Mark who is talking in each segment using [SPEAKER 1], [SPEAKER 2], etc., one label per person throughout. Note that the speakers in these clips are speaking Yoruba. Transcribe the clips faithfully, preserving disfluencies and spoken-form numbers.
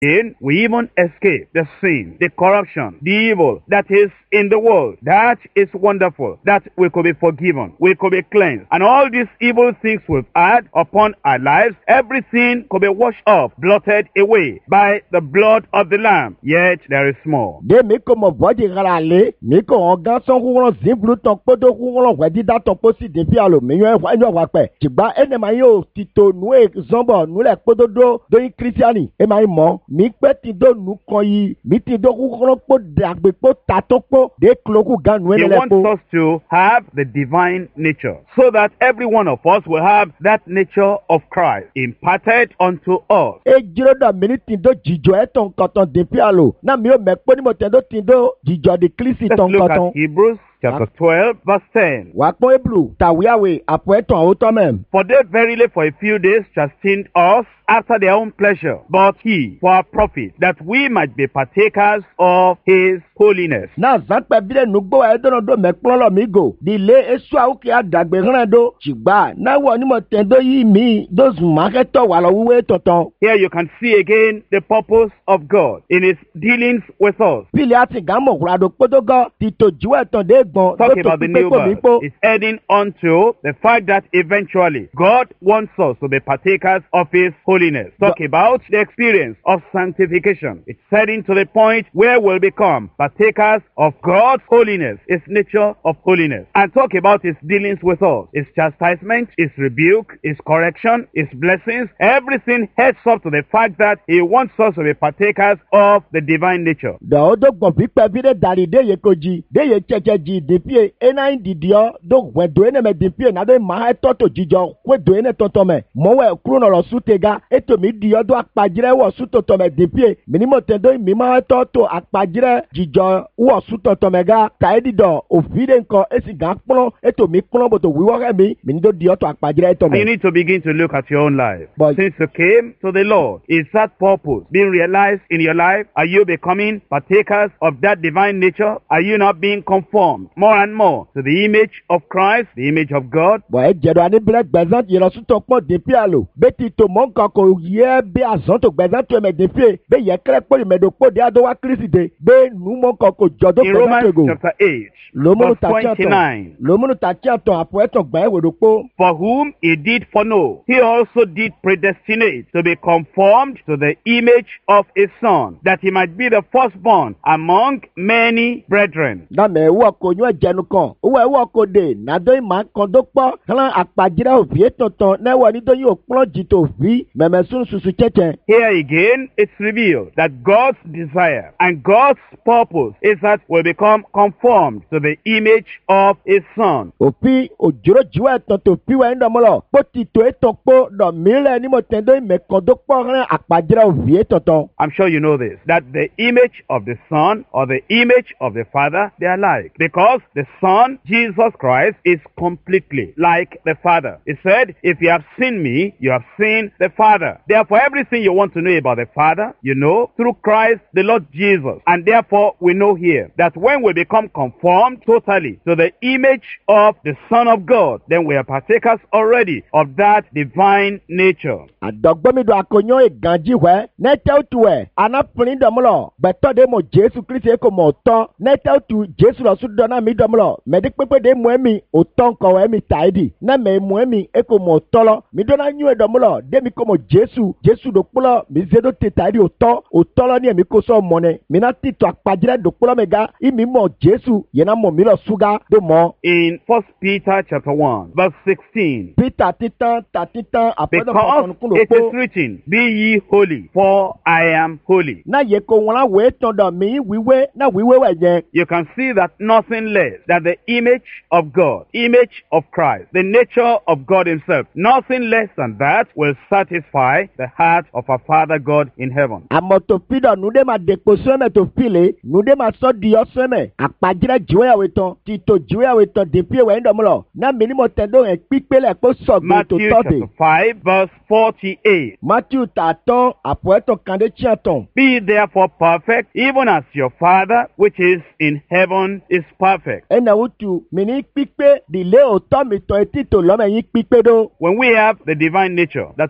[SPEAKER 1] Then we even escape the sin, the corruption, the evil that is in the world. That is wonderful. That we could be forgiven. We could be cleansed. And all these evil things we've had upon our lives, everything could be washed off, blotted away by the blood of the Lamb. Yet there is more.
[SPEAKER 2] De mi ko mo bodi garale, mi ko ongan son kuron zimblu ton podo kuron wedi da ton posi de fi alo mi yo wa yo wa pe. Tigba ene ma yo tito nu e zombo nu le podo do do yin Christiani. E ma mo mi pe ti do nu kan yi, mi ti do kuron po dagbe po tatoko de kloku gan nu
[SPEAKER 1] He
[SPEAKER 2] ele
[SPEAKER 1] wants
[SPEAKER 2] po.
[SPEAKER 1] us to have the divine nature so that every one of us will have that nature of Christ imparted unto us.
[SPEAKER 2] E jiro da mi ni ti do jijo e ton koton de fi alo. Na mi o me po ni mo te do ti do jijo de Kristi
[SPEAKER 1] Let's
[SPEAKER 2] ton
[SPEAKER 1] look
[SPEAKER 2] koton.
[SPEAKER 1] at Hebrews chapter twelve, verse ten.
[SPEAKER 2] Wa pon eblu tawiawe apo eton o to mem.
[SPEAKER 1] For they verily for a few days chastened us after their own pleasure, but he for our profit, that we might be partakers of his holiness.
[SPEAKER 2] Na zan pe bile nugbo e dono do me pon lo mi go. Di le esu a o ki adagbe ran do. Chigba na wo ni mo ten do yi mi those market to wa lo wiwe tonton.
[SPEAKER 1] Here you can see again the purpose of God in his dealings with us.
[SPEAKER 2] Pili ati gamo rado podogo ti to jiwe ton de gbon
[SPEAKER 1] Talk about the new birth. It's heading on to the fact that eventually God wants us to be partakers of his holiness. Talk about the experience of sanctification. It's heading to the point where we'll become partakers of God's holiness, his nature of holiness. And talk about his dealings with us, his chastisement, his rebuke, his correction, his blessings. Everything heads up to the fact that he wants us to be partakers of the divine nature.
[SPEAKER 2] Da odo gbon bi pe bi de dari de ye koji de ye cheche ji de pie ena indidio do wedo ene me de pie na do ma e to to jijo wedo ene tonton me mo we kuro no lo sutega eto mi di odo apajire wo su tonton me de pie minimo tendo mi ma to to apajire jijo wo su tonton me ga ta edido ofide nko esi ga pon eto mi pon bo to wiwo re mi mi do di oto apajire to
[SPEAKER 1] And you
[SPEAKER 2] me.
[SPEAKER 1] need to begin to look at your own life.
[SPEAKER 2] But-
[SPEAKER 1] Since you came to the Lord, is that purpose being realized in your life? Are you becoming partakers of that divine nature? Are you not being conformed more and more to the image of Christ, the image of God?
[SPEAKER 2] Bon e jedo ani bile gbezan yero su to pon de pie alo beti to mo nkan ko ye be azon to gbezan to me de pie be ye kre po me do po de ado wa Kristi de be nu mo nkan ko jodo
[SPEAKER 1] In
[SPEAKER 2] gbezan
[SPEAKER 1] Romans
[SPEAKER 2] to go
[SPEAKER 1] chapter eight,
[SPEAKER 2] lomunu
[SPEAKER 1] verse
[SPEAKER 2] ta ti
[SPEAKER 1] twenty-nine.
[SPEAKER 2] aton lomunu ta ti aton apo eton gba e we do po
[SPEAKER 1] For whom he did foreknow, he also did predestinate to be conformed to the image of his Son, that he might be the firstborn among many brethren.
[SPEAKER 2] na me wo ko nyu ejenu kan wo e wo ko de na do ma kan do po kan apajira ovi etonton na wo ni do yi opon ji to vi meme sun susu cheche.
[SPEAKER 1] Here again, it's revealed that God's desire and God's purpose is that we become conformed to the image of his Son.
[SPEAKER 2] Òfin òjòrò jìwà ẹ̀tàn tó fi wẹ̀ ń dọ̀mọ́lọ̀. Bó ti tó ètò pọ̀ dọ̀ mílẹ̀ ní mo tẹ̀dọ̀ ìmẹ̀kàn tó pọ̀ rẹ̀ àpàjẹ́rẹ́ òfin ètò tán.
[SPEAKER 1] I'm sure you know this, that the image of the Son or the image of the Father, they are alike. Because the Son, Jesus Christ, is completely like the Father. He said, if you have seen me, you have seen the Father. Therefore, everything you want to know about the Father, you know through Christ, the Lord Jesus. And therefore, we know here that when we become conformed totally to the image of the Son of God, then we are partakers already of that divine nature.
[SPEAKER 2] Àdọ́gbọ́mídọ̀ akọ̀yán ìgànjì wẹ̀ nẹ́tẹ́ òtù ẹ̀ anápìrín dọ̀mọ́lọ̀ gbẹ̀tọ́dé mọ̀ Jésù Kristi kò mọ̀ ọ̀tọ́ nẹ́tẹ́ òtù Jésù lọ sún dọ́nà mi dọ̀mọ́lọ̀ mẹ̀dí pépédé mú ẹ̀mí òtọ́ nkọ̀wé mi tàìdì nẹ́mẹ̀ mú ẹ̀mí kò mọ̀ ọ̀tọ́ lọ mi dọ́nà nyú ẹ̀ dọ̀mọ́lọ̀ démi kò mọ̀ Jésù Jésù dòkpọ́lọ̀ mi zédó tè tàìdì òtọ́ òtọ́ lọ ní ẹ̀mí kò sọ̀ mọ̀nẹ́ mi ná tìtọ̀ àpàjẹ́rẹ́ dòkpọ́lọ̀ mi ga ìmí mọ̀ Jésù yẹn mọ̀ mi lọ súgá dé mọ̀.
[SPEAKER 1] In First Peter chapter one, verse sixteen,
[SPEAKER 2] Peter titan ta titan àpẹẹrẹ
[SPEAKER 1] because
[SPEAKER 2] kúndò
[SPEAKER 1] it
[SPEAKER 2] pọ̀.
[SPEAKER 1] is written, be ye holy, for I am holy.
[SPEAKER 2] Na ye ko wọn wee tọ̀dọ̀ mi wíwé na wíwé wẹ̀ yẹn.
[SPEAKER 1] You can see that nothing less than the image of God, image of Christ, the nature of God himself, nothing less than that will satisfy the heart of our Father God in heaven.
[SPEAKER 2] Àmọ̀ tó fi dọ̀ nude ma dèkpo sọ́mẹ̀ tó file nude ma sọ́ di ọ́ sọ́mẹ̀ àpàjẹ́rẹ́ jìwéyàwó tán tìtò jìwéyàwó tán dèpí ẹ̀wẹ̀ ń dọ̀mọ́lọ̀ náà mi ni mo tẹ̀ dó ẹ̀ pípé lẹ̀ kó sọ̀gbìn tó
[SPEAKER 1] Matthew
[SPEAKER 2] tọ́
[SPEAKER 1] chapter
[SPEAKER 2] de.
[SPEAKER 1] five, verse forty-eight.
[SPEAKER 2] Matthew tààtàn àpò ẹ̀tọ̀ kàndé tíyàn tán.
[SPEAKER 1] Be therefore perfect, even as your Father which is in heaven is perfect.
[SPEAKER 2] Ẹnà wùtù mi ní pípé dìlé òótọ́ mi tọ́ etí tó lọ́mọ yín pípé dó.
[SPEAKER 1] When we have the divine nature that will be fulfilled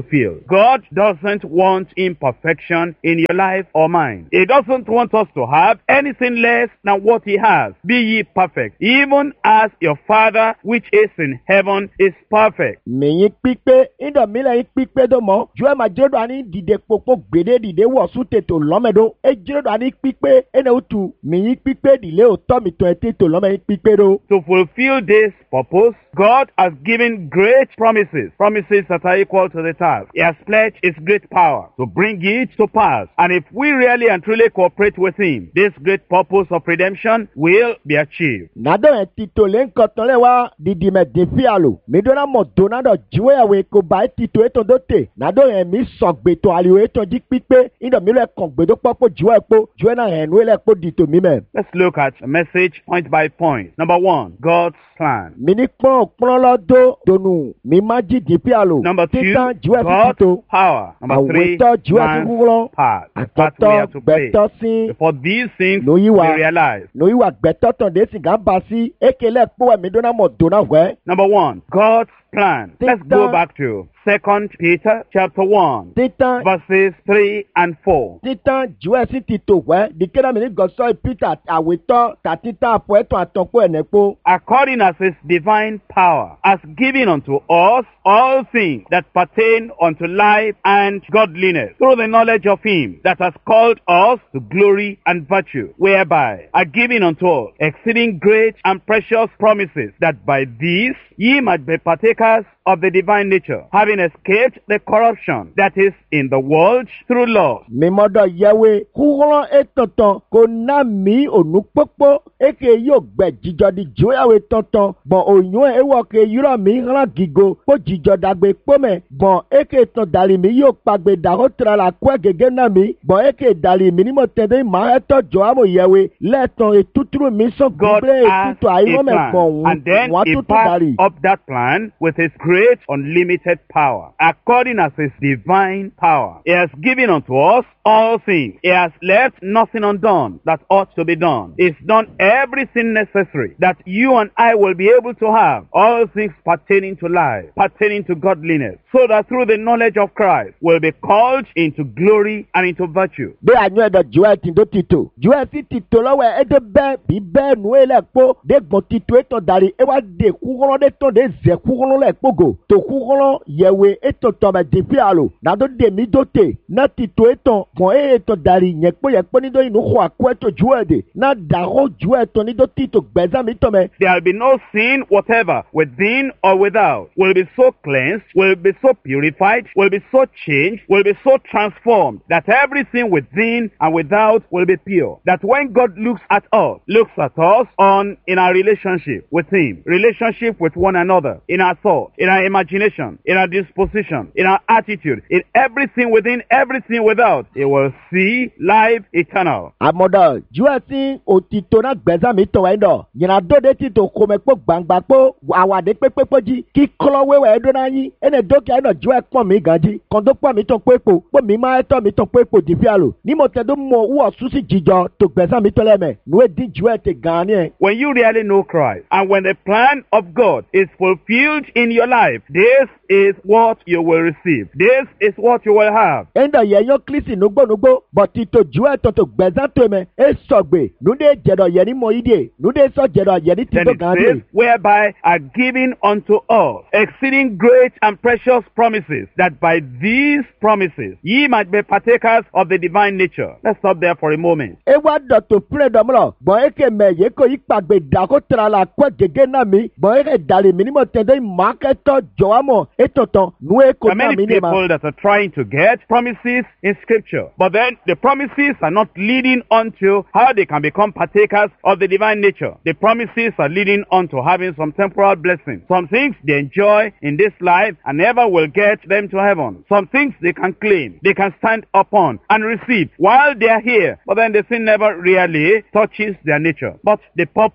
[SPEAKER 1] fulfilled. God doesn't want imperfection in your life or mine. He doesn't want us to have anything less than what He has. Be ye perfect, even as your Father which is in heaven is perfect.
[SPEAKER 2] mìíyín pípé ìdọ̀mílẹ̀ yín pípé tó mọ́ ju ẹ̀ máa jíròdò àní dìde pòpò gbèdé dìde wọ̀sùn tètò lọ́mẹ̀dó ẹ̀ jíròdò àní pípé ẹ̀nà òtù mìíyín pípé dìlé òtọ́ mi tó ẹ̀ tètò lọ́mẹ̀yín pípé do.
[SPEAKER 1] To fulfill this purpose, God has given great promises, promises that are equal to the task. He has pledged His great power to bring it to pass. And if we really and truly cooperate with Him, this great purpose of redemption will be achieved.
[SPEAKER 2] nàdó ẹ̀ tìtò lé ńkọ̀tàn lẹ́ wá dìdì mẹ́ dèfí àlò mídọ́nà mọ̀ dònàdọ̀ jíwé ẹ̀wẹ̀ kò bá ẹ̀ tìtò ètò dóte nàdó ẹ̀ mí sọ̀gbètò àlìwé ètò jí pípé ìdọ̀mílẹ̀ kàn gbèdó pọ́pọ́ jíwé ẹ̀pọ̀ jíwé náà ẹ̀ nú ẹ̀lẹ́pọ̀ dìtò mímẹ́.
[SPEAKER 1] Let's look at the message point by point. Number one, God's plan.
[SPEAKER 2] mi ní pọ́n pọ́n lọ́dọ̀ dònù mi má jí dèfí àlò
[SPEAKER 1] Number two,
[SPEAKER 2] títàn jíwé fi
[SPEAKER 1] God's
[SPEAKER 2] tìtò
[SPEAKER 1] power. Number three,
[SPEAKER 2] àwòtọ́ jíwé fi
[SPEAKER 1] man's
[SPEAKER 2] kúkúrọ́
[SPEAKER 1] part. The part we
[SPEAKER 2] àtọ̀tọ̀
[SPEAKER 1] have to play.
[SPEAKER 2] gbẹ̀tọ́ sí
[SPEAKER 1] Before these things
[SPEAKER 2] No, you
[SPEAKER 1] we
[SPEAKER 2] are.
[SPEAKER 1] realize.
[SPEAKER 2] nòyíwà gbẹ̀tọ́ tàn dé sì gán bá sí ékelẹ̀ pọ̀ ẹ̀ mídọ́nà mọ̀ dònà wẹ́.
[SPEAKER 1] Number one, God's plan. Let's go
[SPEAKER 2] Títàn.
[SPEAKER 1] back to Second Peter chapter one,
[SPEAKER 2] títàn
[SPEAKER 1] verses three and four.
[SPEAKER 2] títàn jíwé sí tìtò wẹ́ dìkẹ́dà mi ní gọ̀sọ́ peter àwòtọ́ tàtítà àpò ẹ̀tọ́ àtọ̀pọ̀ ẹ̀nẹ́pọ̀.
[SPEAKER 1] According as His divine power has given unto us all things that pertain unto life and godliness, through the knowledge of Him that has called us to glory and virtue, whereby are given unto us exceeding great and precious promises, that by these ye might be partakers of the divine nature, having escaped the corruption that is in the world through lust.
[SPEAKER 2] mímọ́dọ̀ yẹwé kúrọ́ ètòtàn kò ná mi ònú pópó èké yóò gbẹ jíjọ di jóyàwé tọ̀tàn bọ̀n òyìn ewọ́ ke yúrọ̀ mi hàn gígo kó jíjọ dàgbé pọ́mẹ̀ bọ̀n èké tán dàrí mi yóò pàgbé dàrọ́ tẹ̀ra la kó gẹ́gẹ́ náà mi bọ̀n èké dàrí mi nímọ̀ tẹ̀dé màá ẹ̀tọ́ jọ àmọ̀ yẹwé lẹ́ẹ̀tàn ètútúrú mi sọ
[SPEAKER 1] God
[SPEAKER 2] gbígbé
[SPEAKER 1] has
[SPEAKER 2] ètútù
[SPEAKER 1] a
[SPEAKER 2] àyírọ́mẹ̀
[SPEAKER 1] plan,
[SPEAKER 2] gbọ̀n
[SPEAKER 1] and then
[SPEAKER 2] wọ́n
[SPEAKER 1] He
[SPEAKER 2] tútù
[SPEAKER 1] backs
[SPEAKER 2] dàrí.
[SPEAKER 1] up that plan with His great unlimited power, according as His divine power. He has given unto us all things. He has left nothing undone that ought to be done. He's done everything necessary that you and I will be able to have, all things pertaining to life, pertaining to godliness, so that through the knowledge of Christ we'll be called into glory and into virtue.
[SPEAKER 2] bí àyàn ẹ̀dọ̀ jùwẹ́ ti tó tìtò jùwẹ́ sí tìtò lọ́wọ́ ẹ̀ ẹ̀dẹ̀ bẹ́ẹ̀ bí bẹ́ẹ̀ nù ẹ̀ lẹ̀ kpó dé gbọ̀n tìtò ètò darí ẹ̀ wá dé kúkọ́rọ́ dé tán dé zẹ̀ kúkọ́rọ́ lẹ̀ kpógo tó kúkọ́rọ́ yẹ̀wé ètò tọ̀mẹ̀ dèfí àlò nàdó dèmí dóte ná tìtò ètò gbọ̀n ẹ̀ ètò darí yẹn kpó yẹ kpó nídó inú xɔ àkó ètò jùwẹ́ dè ná dàrọ́ jùwẹ́ tó nídó tìtò gbẹ̀zámi tọ̀mẹ̀.
[SPEAKER 1] There'll be no sin whatever, within or without. We'll be so cleansed, we'll be so purified, we'll be so changed, we'll be so transformed, that everything within and without will be pure. That when God looks at us, looks at us on in our relationship with Him, relationship with one another, in our thought, in our imagination, in our disposition, in our attitude, in everything within, everything without, He will see life eternal.
[SPEAKER 2] àmọ̀dọ̀ jùwẹ́ sí òtítọ́ náà gbẹ̀zámi tọ̀wẹ́ dọ̀ yìnyín dóde tìtò kòmẹ̀ kpó gbàngbà kpó àwàdé pépépé jí kí kọ́lọ́wéwẹ̀ ẹ̀dọ́ náà yín ẹnẹ dókè ẹnọ jùwẹ́ pọ̀ mí gàn jí kọ́ńdó pọ̀ mí tán pépò pọ̀ mí má ẹ̀tọ́ mi tán pépò dìfí àlò ní mo tẹ̀ tó mọ wúwọ̀ súsì jíjọ tó gbẹ̀zámi tọ́lẹ̀ mẹ́ nùwé dín jùwẹ́ tẹ̀ gàn ní ẹ̀.
[SPEAKER 1] When you really know Christ, and when the plan of God is fulfilled in your life, this is what you will receive. This is what you will have.
[SPEAKER 2] ẹ̀ńdọ̀ yẹ yọ kírísì nugbónugbó bọ̀ tìtò jùwẹ́ tó tó gbẹ̀zá tó mẹ́ ẹ̀ sọ̀gbẹ̀ nùdé jẹ̀dọ̀ yẹ ní mọ̀ ìdíyẹ nùdé sọ jẹ̀dọ̀ yẹ ní
[SPEAKER 1] Then
[SPEAKER 2] tìtò
[SPEAKER 1] it
[SPEAKER 2] gàn ní.
[SPEAKER 1] says, whereby are given unto us exceeding great and precious promises, that by these promises ye might be partakers of the divine nature. Let's stop there for a moment.
[SPEAKER 2] e wa dɔ to pire dɔ mlɔ bɔn eke mɛ ye ko yi kpagbe da ko tra la kɔ gege na mi bɔn eke dali mi ni mo tɛ de ma kɛ tɔ jɔwamɔ etɔtɔn nu e ko
[SPEAKER 1] There are
[SPEAKER 2] na
[SPEAKER 1] many
[SPEAKER 2] mi ne ma.
[SPEAKER 1] people that are trying to get promises in Scripture, but then the promises are not leading onto how they can become partakers of the divine nature. The promises are leading on to having some temporal blessings. Some things they enjoy in this life and never will get them to heaven. Some things they can claim, they can stand upon and receive while they are here, but then the sin never really touches their nature. But the purpose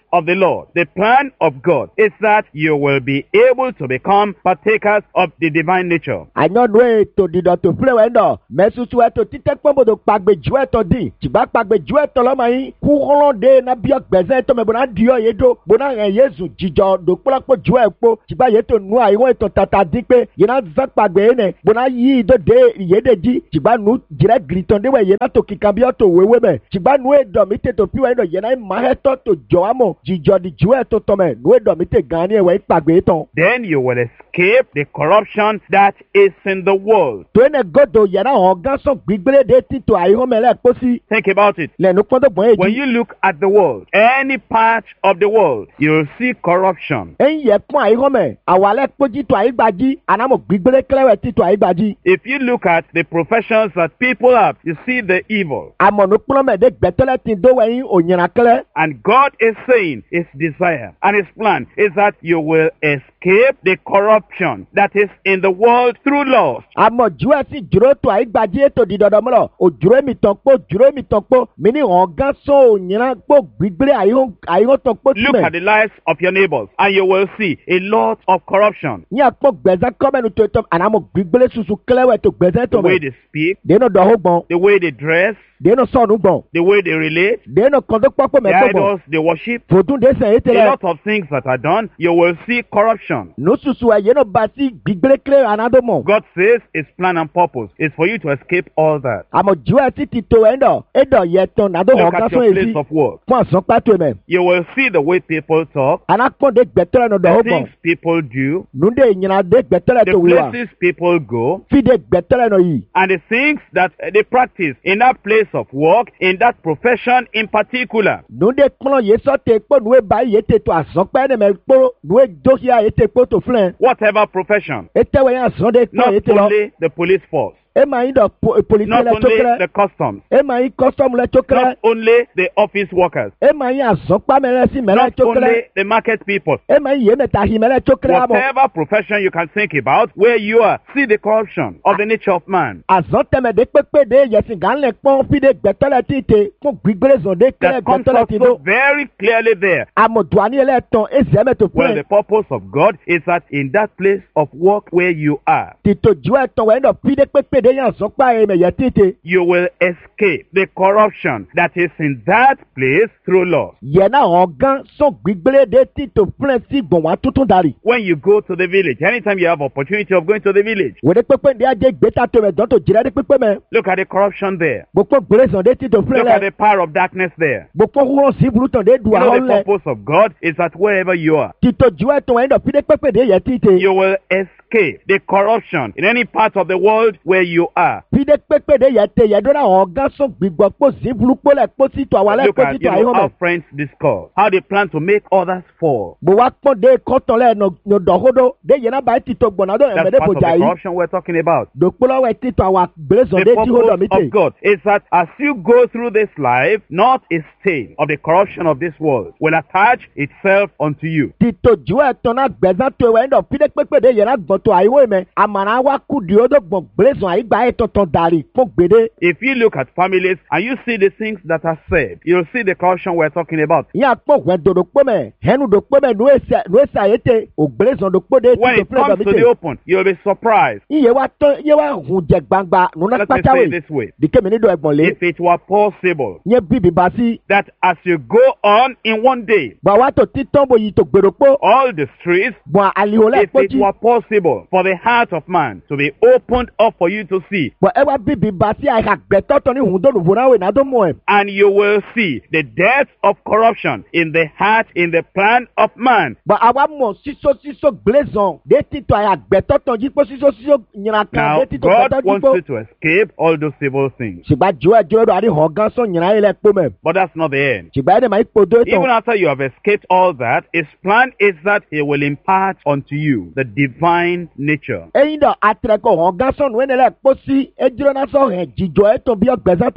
[SPEAKER 1] of the Lord, the plan of God, is that you will be able to become partakers of the divine nature.
[SPEAKER 2] àyànnú ètò dídọ̀ tó fúlẹ̀ wẹ̀ náà mẹ́sùsù ètò títẹ́ pọ́nbodò pàgbẹ́jú ẹ̀tọ́ dín tìgbà pàgbẹ́jú ẹ̀tọ́ lọ́mọ yín kú họ́lọ́dé nábíọ́ gbẹ̀zẹ́ tó mẹ́ bọ́nà díọ̀ yé dó bọ́nà rẹ̀ yézù jíjọ dòkpọ́lọ́pọ̀ ju ẹ̀ kpó tìgbà yé tó nu àyíwọ̀n ètò tata dín pé yéná zẹ́ pàgbẹ́ yé nẹ̀ bọ́nà yí ìdóde ìyédè jí tìgbà nu jìrẹ́ gìrìtàn déwẹ̀ yéná tó kíkan bí ọ̀tọ̀ wéwé mẹ́ tìgbà nu èdò mi tètò fíwẹ̀ yéná yéná ìmáhẹ́tọ́ tó jọ àmọ́ jíjọ di ju ẹ̀ tó tọ́ mẹ́ nu èdò mi tè gan ni ẹ̀wẹ̀ pàgbẹ́ tán.
[SPEAKER 1] Then you will escape the corruption that is in the world.
[SPEAKER 2] tó yẹn gòdò yẹná hàn gánṣọ gbígbélé dé títò àyíwọ̀n mẹ́lẹ̀ pósí.
[SPEAKER 1] Think about it.
[SPEAKER 2] lẹ́nu pọ́ndọ̀ gbọ́n
[SPEAKER 1] When
[SPEAKER 2] èjì.
[SPEAKER 1] you look at the world, any part of the world, you'll see corruption.
[SPEAKER 2] ẹ̀yin yẹ pọ́n àyíwọ̀n mẹ́ àwàlẹ̀ pójí tó àyígbàjí ànámọ̀ gbígbélé kẹlẹ́wẹ̀ títò àyígbàjí.
[SPEAKER 1] If you look at the professions that people have, you see the evil.
[SPEAKER 2] àmọ̀nù kplọ́mẹ̀dé gbẹ̀tọ́lẹ̀ ti dó wẹ̀yìn ònyìnrà kẹlẹ́.
[SPEAKER 1] And God is saying his desire and his plan is that you will escape the corruption that is in the world through lust.
[SPEAKER 2] àmọ̀ ju ẹ̀ sì dúró tó àyígbàjí ètò dídọ̀dọ̀ mọ́lọ̀ òdúró mi tán pọ̀ dúró mi tán pọ̀ mí ní hàn gán sọ ònyìnrà gbọ́ gbígbélé àyíwọ̀n tán pọ̀
[SPEAKER 1] Look at the lives of your neighbors and you will see a lot of corruption.
[SPEAKER 2] ní àpọ̀ gbẹ̀zẹ́ kọ́mẹ́nu tó tọ́ ànámọ̀ gbígbélé susu kẹlẹ́wẹ̀ tó gbẹ̀zẹ́ tó
[SPEAKER 1] The way
[SPEAKER 2] mẹ́.
[SPEAKER 1] they speak,
[SPEAKER 2] dénú dọ̀hó gbọ̀n
[SPEAKER 1] the way they dress,
[SPEAKER 2] dénú sọ̀nù gbọ̀n
[SPEAKER 1] the way they relate,
[SPEAKER 2] dénú kọ́ńtò pọ́pọ́
[SPEAKER 1] the
[SPEAKER 2] mẹ́tọ́ gbọ̀n
[SPEAKER 1] idols they worship,
[SPEAKER 2] fòtún dé sẹ̀ ètè
[SPEAKER 1] a
[SPEAKER 2] rẹ̀
[SPEAKER 1] lot of things that are done, you will see corruption.
[SPEAKER 2] nù susu ẹ̀ yẹnu bá sí gbígbélé kẹlẹ́ ànádọ́mọ̀.
[SPEAKER 1] God says his plan and purpose is for you to escape all that.
[SPEAKER 2] àmọ̀ ju ẹ̀ sì ti tó ẹ̀ dọ̀ ẹ̀ dọ̀ yẹ tán nàdó hàn
[SPEAKER 1] Look
[SPEAKER 2] gán
[SPEAKER 1] at
[SPEAKER 2] sọ
[SPEAKER 1] your
[SPEAKER 2] èyí
[SPEAKER 1] place of work.
[SPEAKER 2] fún àsán pàtó mẹ́.
[SPEAKER 1] You will see the way people talk,
[SPEAKER 2] anakpɔnde gbɛtɔlɛ nɔ
[SPEAKER 1] the
[SPEAKER 2] dɔwɔ
[SPEAKER 1] things
[SPEAKER 2] gbɔn
[SPEAKER 1] people do,
[SPEAKER 2] nunde nyinade gbɛtɔlɛ
[SPEAKER 1] the
[SPEAKER 2] to wula
[SPEAKER 1] places people go,
[SPEAKER 2] fi de gbɛtɔlɛ nɔ yi
[SPEAKER 1] and the things that uh, they practice in that place of work, in that profession in particular.
[SPEAKER 2] nunde kplɔ ye sɔte kpɔ nue ba ye te to azɔkpɛ ne mɛ kpɔ nue dosia ye te kpɔ to filɛ
[SPEAKER 1] Whatever profession,
[SPEAKER 2] etewɛ ya zɔn de kpɔ
[SPEAKER 1] not
[SPEAKER 2] ye te lɔ
[SPEAKER 1] only the police force,
[SPEAKER 2] e ma yi dɔ po- polisi
[SPEAKER 1] not
[SPEAKER 2] lɛ
[SPEAKER 1] only the
[SPEAKER 2] tsokrɛ
[SPEAKER 1] customs,
[SPEAKER 2] e ma yi kɔsɔmu lɛ tsokrɛ
[SPEAKER 1] not only the office workers,
[SPEAKER 2] e ma yi azɔkpamɛ lɛ si mɛ lɛ
[SPEAKER 1] not
[SPEAKER 2] tsokrɛ
[SPEAKER 1] only the market people.
[SPEAKER 2] e ma yi ye mɛ ta hi mɛ lɛ tsokrɛ amɔ
[SPEAKER 1] Whatever profession you can think about, where you are, see the corruption of the nature of man
[SPEAKER 2] azɔn tɛmɛ de kpekpe de yɛsi gan lɛ kpɔn fi de gbɛtɔlɛ ti te fún gbígbélé zɔn de kɛlɛ
[SPEAKER 1] that comes
[SPEAKER 2] gbɛtɔlɛ
[SPEAKER 1] out
[SPEAKER 2] ti
[SPEAKER 1] so
[SPEAKER 2] do
[SPEAKER 1] very clearly there.
[SPEAKER 2] amɔduani lɛ tɔn e zɛmɛ to
[SPEAKER 1] Well,
[SPEAKER 2] filɛ.
[SPEAKER 1] the purpose of God is that in that place of work where you are,
[SPEAKER 2] tito ju ẹtọ wẹ ẹnọ fi de pépé de yan sọpá ẹ mẹyẹ tètè
[SPEAKER 1] you will escape the corruption that is in that place through lust.
[SPEAKER 2] yẹna ọgán sọ gbígbélé de tito fúnẹ sí gbọ̀nwá tuntun dari
[SPEAKER 1] When you go to the village, anytime you have opportunity of going to the village,
[SPEAKER 2] wòde pépé de ajé gbéta tó mẹ dọ́tò jìrẹ́ de pépé mẹ
[SPEAKER 1] look at the corruption there.
[SPEAKER 2] gbogbo gbélésàn de tito fúnẹ
[SPEAKER 1] Look at
[SPEAKER 2] lẹ
[SPEAKER 1] the power of darkness there.
[SPEAKER 2] gbogbo wúrọ̀ sí burúkú de du
[SPEAKER 1] You know
[SPEAKER 2] àwọn
[SPEAKER 1] the
[SPEAKER 2] lẹ
[SPEAKER 1] purpose of God is that wherever you are,
[SPEAKER 2] tito ju ẹtọ wẹ ẹnọ fi de pépé de yẹ tètè
[SPEAKER 1] you will escape the corruption in any part of the world where you are.
[SPEAKER 2] fi de pépé de yẹ tè yẹ dọ́nà ọgán sọ gbígbọ́ kó sí burúkú lẹ kó sí tó àwọn alẹ
[SPEAKER 1] Look
[SPEAKER 2] kó
[SPEAKER 1] at
[SPEAKER 2] sí
[SPEAKER 1] you
[SPEAKER 2] tó
[SPEAKER 1] know,
[SPEAKER 2] àyè
[SPEAKER 1] how
[SPEAKER 2] hàn mẹ
[SPEAKER 1] friends discuss, how they plan to make others fall.
[SPEAKER 2] bò wá pọ́n de kọ́tọ̀ lẹ nọ dọ̀hódó de yẹn bá tito gbọ̀nà dọ̀
[SPEAKER 1] That's
[SPEAKER 2] ẹ̀mẹ́dẹ́
[SPEAKER 1] part of
[SPEAKER 2] bòjà
[SPEAKER 1] the
[SPEAKER 2] yìí
[SPEAKER 1] corruption we're talking about.
[SPEAKER 2] dòkpọ́lọ́ wẹ tito àwọn gbélésàn
[SPEAKER 1] The
[SPEAKER 2] de tí hódọ̀ mi
[SPEAKER 1] purpose
[SPEAKER 2] tè.
[SPEAKER 1] of God is that as you go through this life, not a stain of the corruption of this world will attach itself unto you.
[SPEAKER 2] tito ju ẹtọ náà gbẹ̀zán tó ẹwẹ́ ẹ̀dọ̀ fídé pépèdé yẹn náà gbọ̀n tó àyíwò mẹ́ àmàrà wa kú di odò gbọ̀n gbèsè àyígbà ẹ̀ tọ̀tọ̀ dàrí fún gbèdé.
[SPEAKER 1] If you look at families and you see the things that are said, you'll see the corruption we're talking about.
[SPEAKER 2] ìyá pọ̀ wẹ̀ dòdò pé mẹ́ hẹ́nu dò pé mẹ́ nu èsì àyètè ògbélésàn dò pé dé
[SPEAKER 1] When
[SPEAKER 2] tito
[SPEAKER 1] it
[SPEAKER 2] fúlẹ̀
[SPEAKER 1] comes
[SPEAKER 2] dọ̀ mi
[SPEAKER 1] to the
[SPEAKER 2] tè.
[SPEAKER 1] open, you'll be surprised.
[SPEAKER 2] iye wa tán iye wa hùn jẹ gbangba nùnà
[SPEAKER 1] Let me say it
[SPEAKER 2] pàtàwé
[SPEAKER 1] this way.
[SPEAKER 2] dìkẹ́ mi nídò ẹ̀gbọ̀n lé
[SPEAKER 1] If it were possible
[SPEAKER 2] yẹn bíbí bá sí.
[SPEAKER 1] that as you go on in one day,
[SPEAKER 2] gbà wá tó títọ́ bò yìí tó gbèrò pé
[SPEAKER 1] all the streets,
[SPEAKER 2] gbọ̀n àlìhòlẹ̀
[SPEAKER 1] if it
[SPEAKER 2] pọ́jì
[SPEAKER 1] were possible for the heart of man to be opened up for you to see,
[SPEAKER 2] gbọ̀n ẹ wá bíbí bá sí àyà gbẹ̀tọ́tọ̀ ní hùn dòdò fúnáwé náà tó mú ẹ̀.
[SPEAKER 1] and you will see the depth of corruption in the heart, in the plan of man.
[SPEAKER 2] gbọ̀n àwa mọ̀ sísọ sísọ gbèsàn dé títọ́ àyà gbẹ̀tọ́tọ̀ jípò sísọ sísọ nyìnà kan
[SPEAKER 1] Now,
[SPEAKER 2] dé títọ́
[SPEAKER 1] God
[SPEAKER 2] gbẹ̀tọ́
[SPEAKER 1] wants
[SPEAKER 2] jípò.
[SPEAKER 1] you to escape all those evil things.
[SPEAKER 2] ṣùgbọ́n jù ẹ̀ jù ẹ̀ lọ àdé hàn gán sọ nyìnà yìí lẹ kpó mẹ́.
[SPEAKER 1] But that's not the end.
[SPEAKER 2] ṣùgbọ́n ẹ̀ dẹ̀ máa ń kpó dó
[SPEAKER 1] Even
[SPEAKER 2] tán.
[SPEAKER 1] after you have escaped all that, his plan is that he will impart unto you the divine nature.
[SPEAKER 2] ẹyin dọ̀ àtẹ̀rẹ̀kọ̀ hàn gán sọ nù ẹ̀ nílẹ̀ kpó sí ẹdúró náà sọ hẹ̀ jìjọ ẹ̀ tó bí ọgbẹ̀sán tó mẹ́.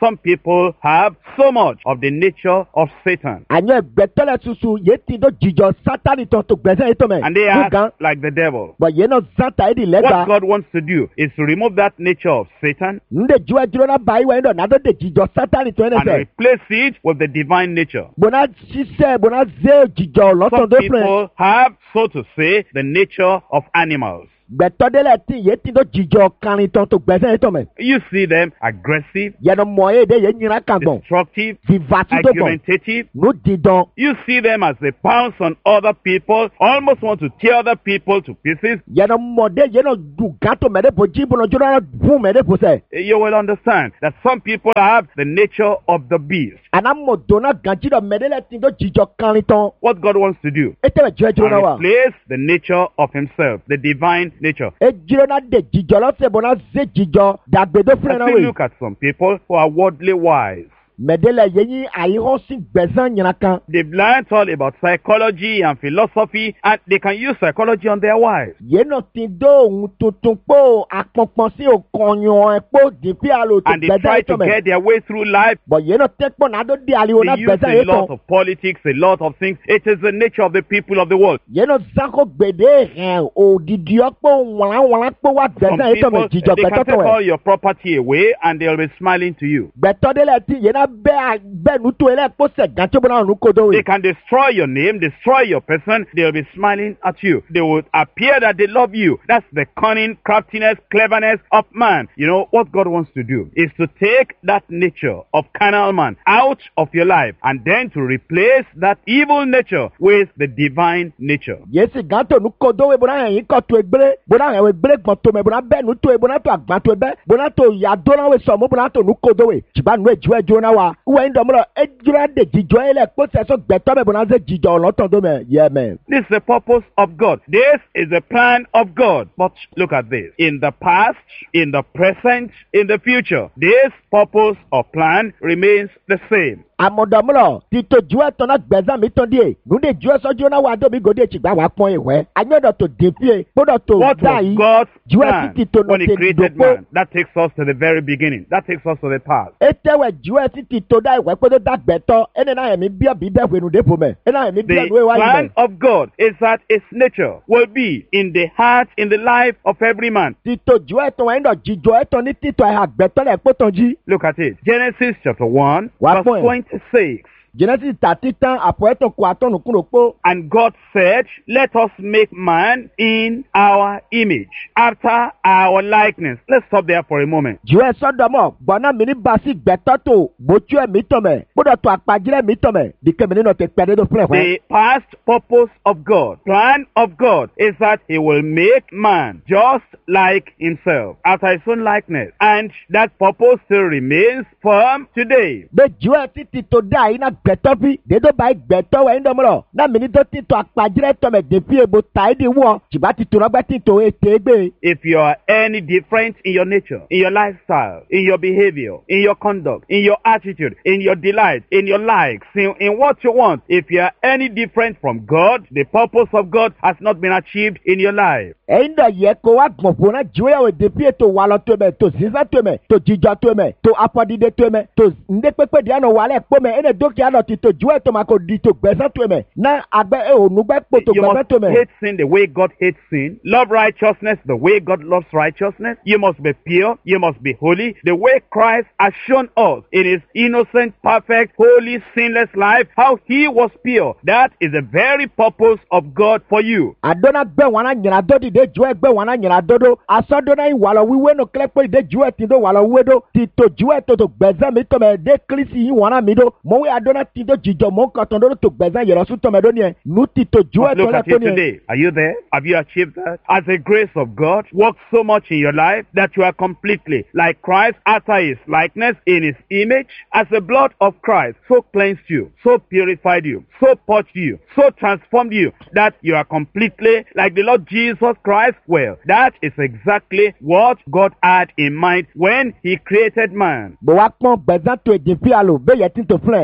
[SPEAKER 1] some people have so much of the nature of Satan.
[SPEAKER 2] àyàn ẹgbẹ́tọ́lẹ̀ tuntun yé ti tó jìjọ sátani tán tó gbẹ̀sẹ̀ yìí tó mẹ́.
[SPEAKER 1] And they act like the devil.
[SPEAKER 2] bọ̀ yé náà sátà yìí di lẹ́gbàá.
[SPEAKER 1] What God wants to do is to remove that nature of Satan
[SPEAKER 2] nde ju ẹdúró náà báyìí wẹ̀ ẹ́ náà nàdó de jìjọ sátani tó ẹ̀
[SPEAKER 1] and
[SPEAKER 2] nẹ́sẹ̀.
[SPEAKER 1] replace it with the divine nature.
[SPEAKER 2] bọ̀nà ṣiṣẹ́ bọ̀nà zé jìjọ lọ́tọ̀
[SPEAKER 1] Some
[SPEAKER 2] tó fún ẹ.
[SPEAKER 1] people have, so to say, the nature of animals.
[SPEAKER 2] gbẹ̀tọ́dẹ́lẹ̀ tí yé ti tó jìjọ kárin tán tó gbẹ̀sẹ̀ yìí tó mẹ́.
[SPEAKER 1] You see them aggressive,
[SPEAKER 2] yẹnu mọ̀ ẹ́ de yé nyina kan gbọ̀n.
[SPEAKER 1] destructive,
[SPEAKER 2] vivasi tó gbọ̀n.
[SPEAKER 1] argumentative.
[SPEAKER 2] nu didan.
[SPEAKER 1] You see them as they pounce on other people, almost want to tear other people to pieces.
[SPEAKER 2] yẹnu mọ̀ de yé náà dùn gàtò mẹ́rẹ́ bò jí bọ̀nà jọ́nà náà fún mẹ́rẹ́ bò sẹ́.
[SPEAKER 1] You will understand that some people have the nature of the beast.
[SPEAKER 2] àná mọ̀ dọ́nà gànjí dọ̀ mẹ́rẹ́lẹ̀ tí tó jìjọ kárin tán.
[SPEAKER 1] What God wants to do,
[SPEAKER 2] e tẹ́lẹ̀ jẹ́ jọ́nà wa.
[SPEAKER 1] and replace the nature of himself, the divine nature.
[SPEAKER 2] e jíró náà de jìjọ lọ́sẹ̀ bọ̀nà zé jìjọ dàgbẹ́dọ́ fúnra
[SPEAKER 1] As
[SPEAKER 2] náà
[SPEAKER 1] we
[SPEAKER 2] wẹ̀.
[SPEAKER 1] look at some people who are worldly wise,
[SPEAKER 2] mɛdɛlɛ yeyi ayihɔsi gbɛzan nyina kan.
[SPEAKER 1] they've learned all about psychology and philosophy, and they can use psychology on their wives.
[SPEAKER 2] yéèna ti do ohun tuntun kpó akpɔnkpɔn sí òkànyàn kpó dìpí alo tó
[SPEAKER 1] And they try
[SPEAKER 2] gbɛzan yìí
[SPEAKER 1] to
[SPEAKER 2] tó mɛ.
[SPEAKER 1] get their way through life.
[SPEAKER 2] bɔn yéèna tɛ kpɔ nàdó di aliwo na
[SPEAKER 1] They use
[SPEAKER 2] gbɛzan
[SPEAKER 1] a
[SPEAKER 2] yìí
[SPEAKER 1] lot
[SPEAKER 2] tán.
[SPEAKER 1] of politics, a lot of things. It is the nature of the people of the world.
[SPEAKER 2] yéèna zanko gbèdé hɛn òdidiɔ kpó wàlánwàlán kpó wa
[SPEAKER 1] Some
[SPEAKER 2] gbɛzan yìí tó mɛ
[SPEAKER 1] people,
[SPEAKER 2] jìjɔ
[SPEAKER 1] they can
[SPEAKER 2] gbɛtɔ
[SPEAKER 1] take
[SPEAKER 2] tó
[SPEAKER 1] all
[SPEAKER 2] wɛ.
[SPEAKER 1] your property away and they'll be smiling to you.
[SPEAKER 2] gbɛtɔdélɛ ti yéèna bɛ bɛ nuto yẹlɛ kpó sɛ gàtó bọ́nà nu kodo
[SPEAKER 1] They
[SPEAKER 2] yi.
[SPEAKER 1] can destroy your name, destroy your person. They'll be smiling at you. They will appear that they love you. That's the cunning, craftiness, cleverness of man. You know, what God wants to do is to take that nature of carnal man out of your life and then to replace that evil nature with the divine nature.
[SPEAKER 2] yéésì gàtó nu kodo yi bọ́nà yẹn kọ́ tó egbélé bọ́nà yẹn egbélé gbọ́n tó mɛ bọ́nà bɛ nuto yi bọ́nà tó àgbà tó bɛ bọ́nà tó yàdó náà wẹ̀ sọ̀mú bọ́nà tó nu kodo yi tìbá nu èjìwẹ́ jó náà wa wẹ̀ ń dọ̀mọ́lọ̀ ejura de jìjọ yẹlẹ kpó sẹ́sọ gbẹ̀tọ́ bẹ̀ bọ́nà ṣe jìjọ ọ̀lọ́tọ̀ tó mẹ yẹ mẹ.
[SPEAKER 1] This is the purpose of God. This is the plan of God. But look at this. In the past, in the present, in the future, this purpose or plan remains the same.
[SPEAKER 2] amọ̀dọ̀mọ́lọ̀ títò ju ẹ̀tọ́ náà gbẹ̀zán mi tán díẹ̀ nùdí ju ẹ̀sọ́ ju náà wà dóbi gòdì ìtìgbà wà pọ́n ìwẹ́ anyọ́dọ̀ tó dín fíye gbọ́dọ̀ tó
[SPEAKER 1] What
[SPEAKER 2] dá
[SPEAKER 1] was
[SPEAKER 2] yìí
[SPEAKER 1] God's
[SPEAKER 2] ju ẹ̀sì
[SPEAKER 1] plan
[SPEAKER 2] ti tó
[SPEAKER 1] when
[SPEAKER 2] nà
[SPEAKER 1] he
[SPEAKER 2] tẹ̀
[SPEAKER 1] created
[SPEAKER 2] dòpó
[SPEAKER 1] man? That takes us to the very beginning. That takes us to the past.
[SPEAKER 2] etewẹ̀ ju ẹ̀sì ti tó dá ìwẹ́ pé tó dá gbẹ̀tọ́ ẹni náà yẹ̀mí bí ọ̀bí dẹ́kun inú dépò mẹ́ ẹni náà yẹ̀mí bí
[SPEAKER 1] The
[SPEAKER 2] ọ̀nù ìwà yìí
[SPEAKER 1] plan
[SPEAKER 2] mẹ́.
[SPEAKER 1] of God is that its nature will be in the heart, in the life of every man.
[SPEAKER 2] títò ju ẹ̀tọ́ wọn ẹ̀ńdọ̀ jíjọ ẹ̀tọ́ ní títọ̀ ẹ̀hà gbẹ̀tọ́ lẹ̀ pé tán jí.
[SPEAKER 1] Look at it. Genesis chapter one,
[SPEAKER 2] What
[SPEAKER 1] verse
[SPEAKER 2] point?
[SPEAKER 1] twenty-six.
[SPEAKER 2] genesis tàtí tán àpò ẹ̀tọ́ kó àtọ́nù kúrò pó.
[SPEAKER 1] And God said, let us make man in our image, after our likeness. Let's stop there for a moment.
[SPEAKER 2] ju ẹ sọdọmọ gbọnà mi ní basi gbẹtọ tó bójú ẹ mi tọmẹ gbọdọ tó àpàjìlẹ mi tọmẹ dìkẹ mi nínú tẹ pẹlẹ tó fúnẹ fún.
[SPEAKER 1] The past purpose of God, plan of God, is that he will make man just like himself, after his own likeness. And that purpose still remains firm today.
[SPEAKER 2] bẹ ju ẹ títí tó dá yìí náà gbẹtọ bí dédé báyìí gbẹtọ wẹ ń dọmọlọ náà mi ní tó títọ àpàjìlẹ tọmẹ dèfí èbó tàìdí wọ tìbá ti tó rọgbẹ títò ètè gbé.
[SPEAKER 1] If you are any different in your nature, in your lifestyle, in your behavior, in your conduct, in your attitude, in your delight, in your likes, in, in what you want, if you are any different from God, the purpose of God has not been achieved in your life.
[SPEAKER 2] ẹyin dọ yẹ kó wá gbọ̀nfọ̀ náà ju ẹ wò dèfí ètò wà lọ tó mẹ tó sísá tó mẹ tó jíjọ tó mẹ tó apọ̀dìdẹ tó mẹ tó ndé pépé díẹ̀ nù wàlẹ̀ pọ̀ mẹ ẹnẹ dókè àlọ́ ti tó ju ẹ tó ma kò di tó gbẹ̀sán tó mẹ náà àgbẹ̀ ẹ ò nugbẹ́ pò tó
[SPEAKER 1] You
[SPEAKER 2] gbẹ̀sán
[SPEAKER 1] must
[SPEAKER 2] tó mẹ.
[SPEAKER 1] hate sin the way God hates sin. Love righteousness the way God loves righteousness. You must be pure. You must be holy. The way Christ has shown us in his innocent, perfect, holy, sinless life, how he was pure. That is the very purpose of God for you.
[SPEAKER 2] adona gbẹ wọn náà nyina dó dìde ju ẹ gbẹ wọn náà nyina dó dó asọdọnà yìí wàlọ wíwé nù kílẹ pé dìde ju ẹ ti dó wàlọ wíwé dó ti tó ju ẹ tó tó gbẹzẹ mi tọmẹ dé kírísì yìí wọn náà mi dó mọwé adona ti dó jìjọ mọ nkàtàn dó tó gbẹzẹ yẹrọ sún tọmẹ dó ni ẹ nù ti tó ju ẹ
[SPEAKER 1] But
[SPEAKER 2] tó
[SPEAKER 1] look
[SPEAKER 2] lẹ
[SPEAKER 1] at
[SPEAKER 2] pé
[SPEAKER 1] you
[SPEAKER 2] ni ẹ.
[SPEAKER 1] today. Are you there? Have you achieved that? As the grace of God works so much in your life that you are completely like Christ after his likeness in his image, as the blood of Christ so cleansed you, so purified you, so purged you, so transformed you that you are completely like the Lord Jesus Christ. Well, that is exactly what God had in mind when he created man.
[SPEAKER 2] bó wá pọ́n gbẹ̀zán tó èdè fi àlò bẹ́ẹ̀ yẹ ti tó fúnẹ̀ bó wá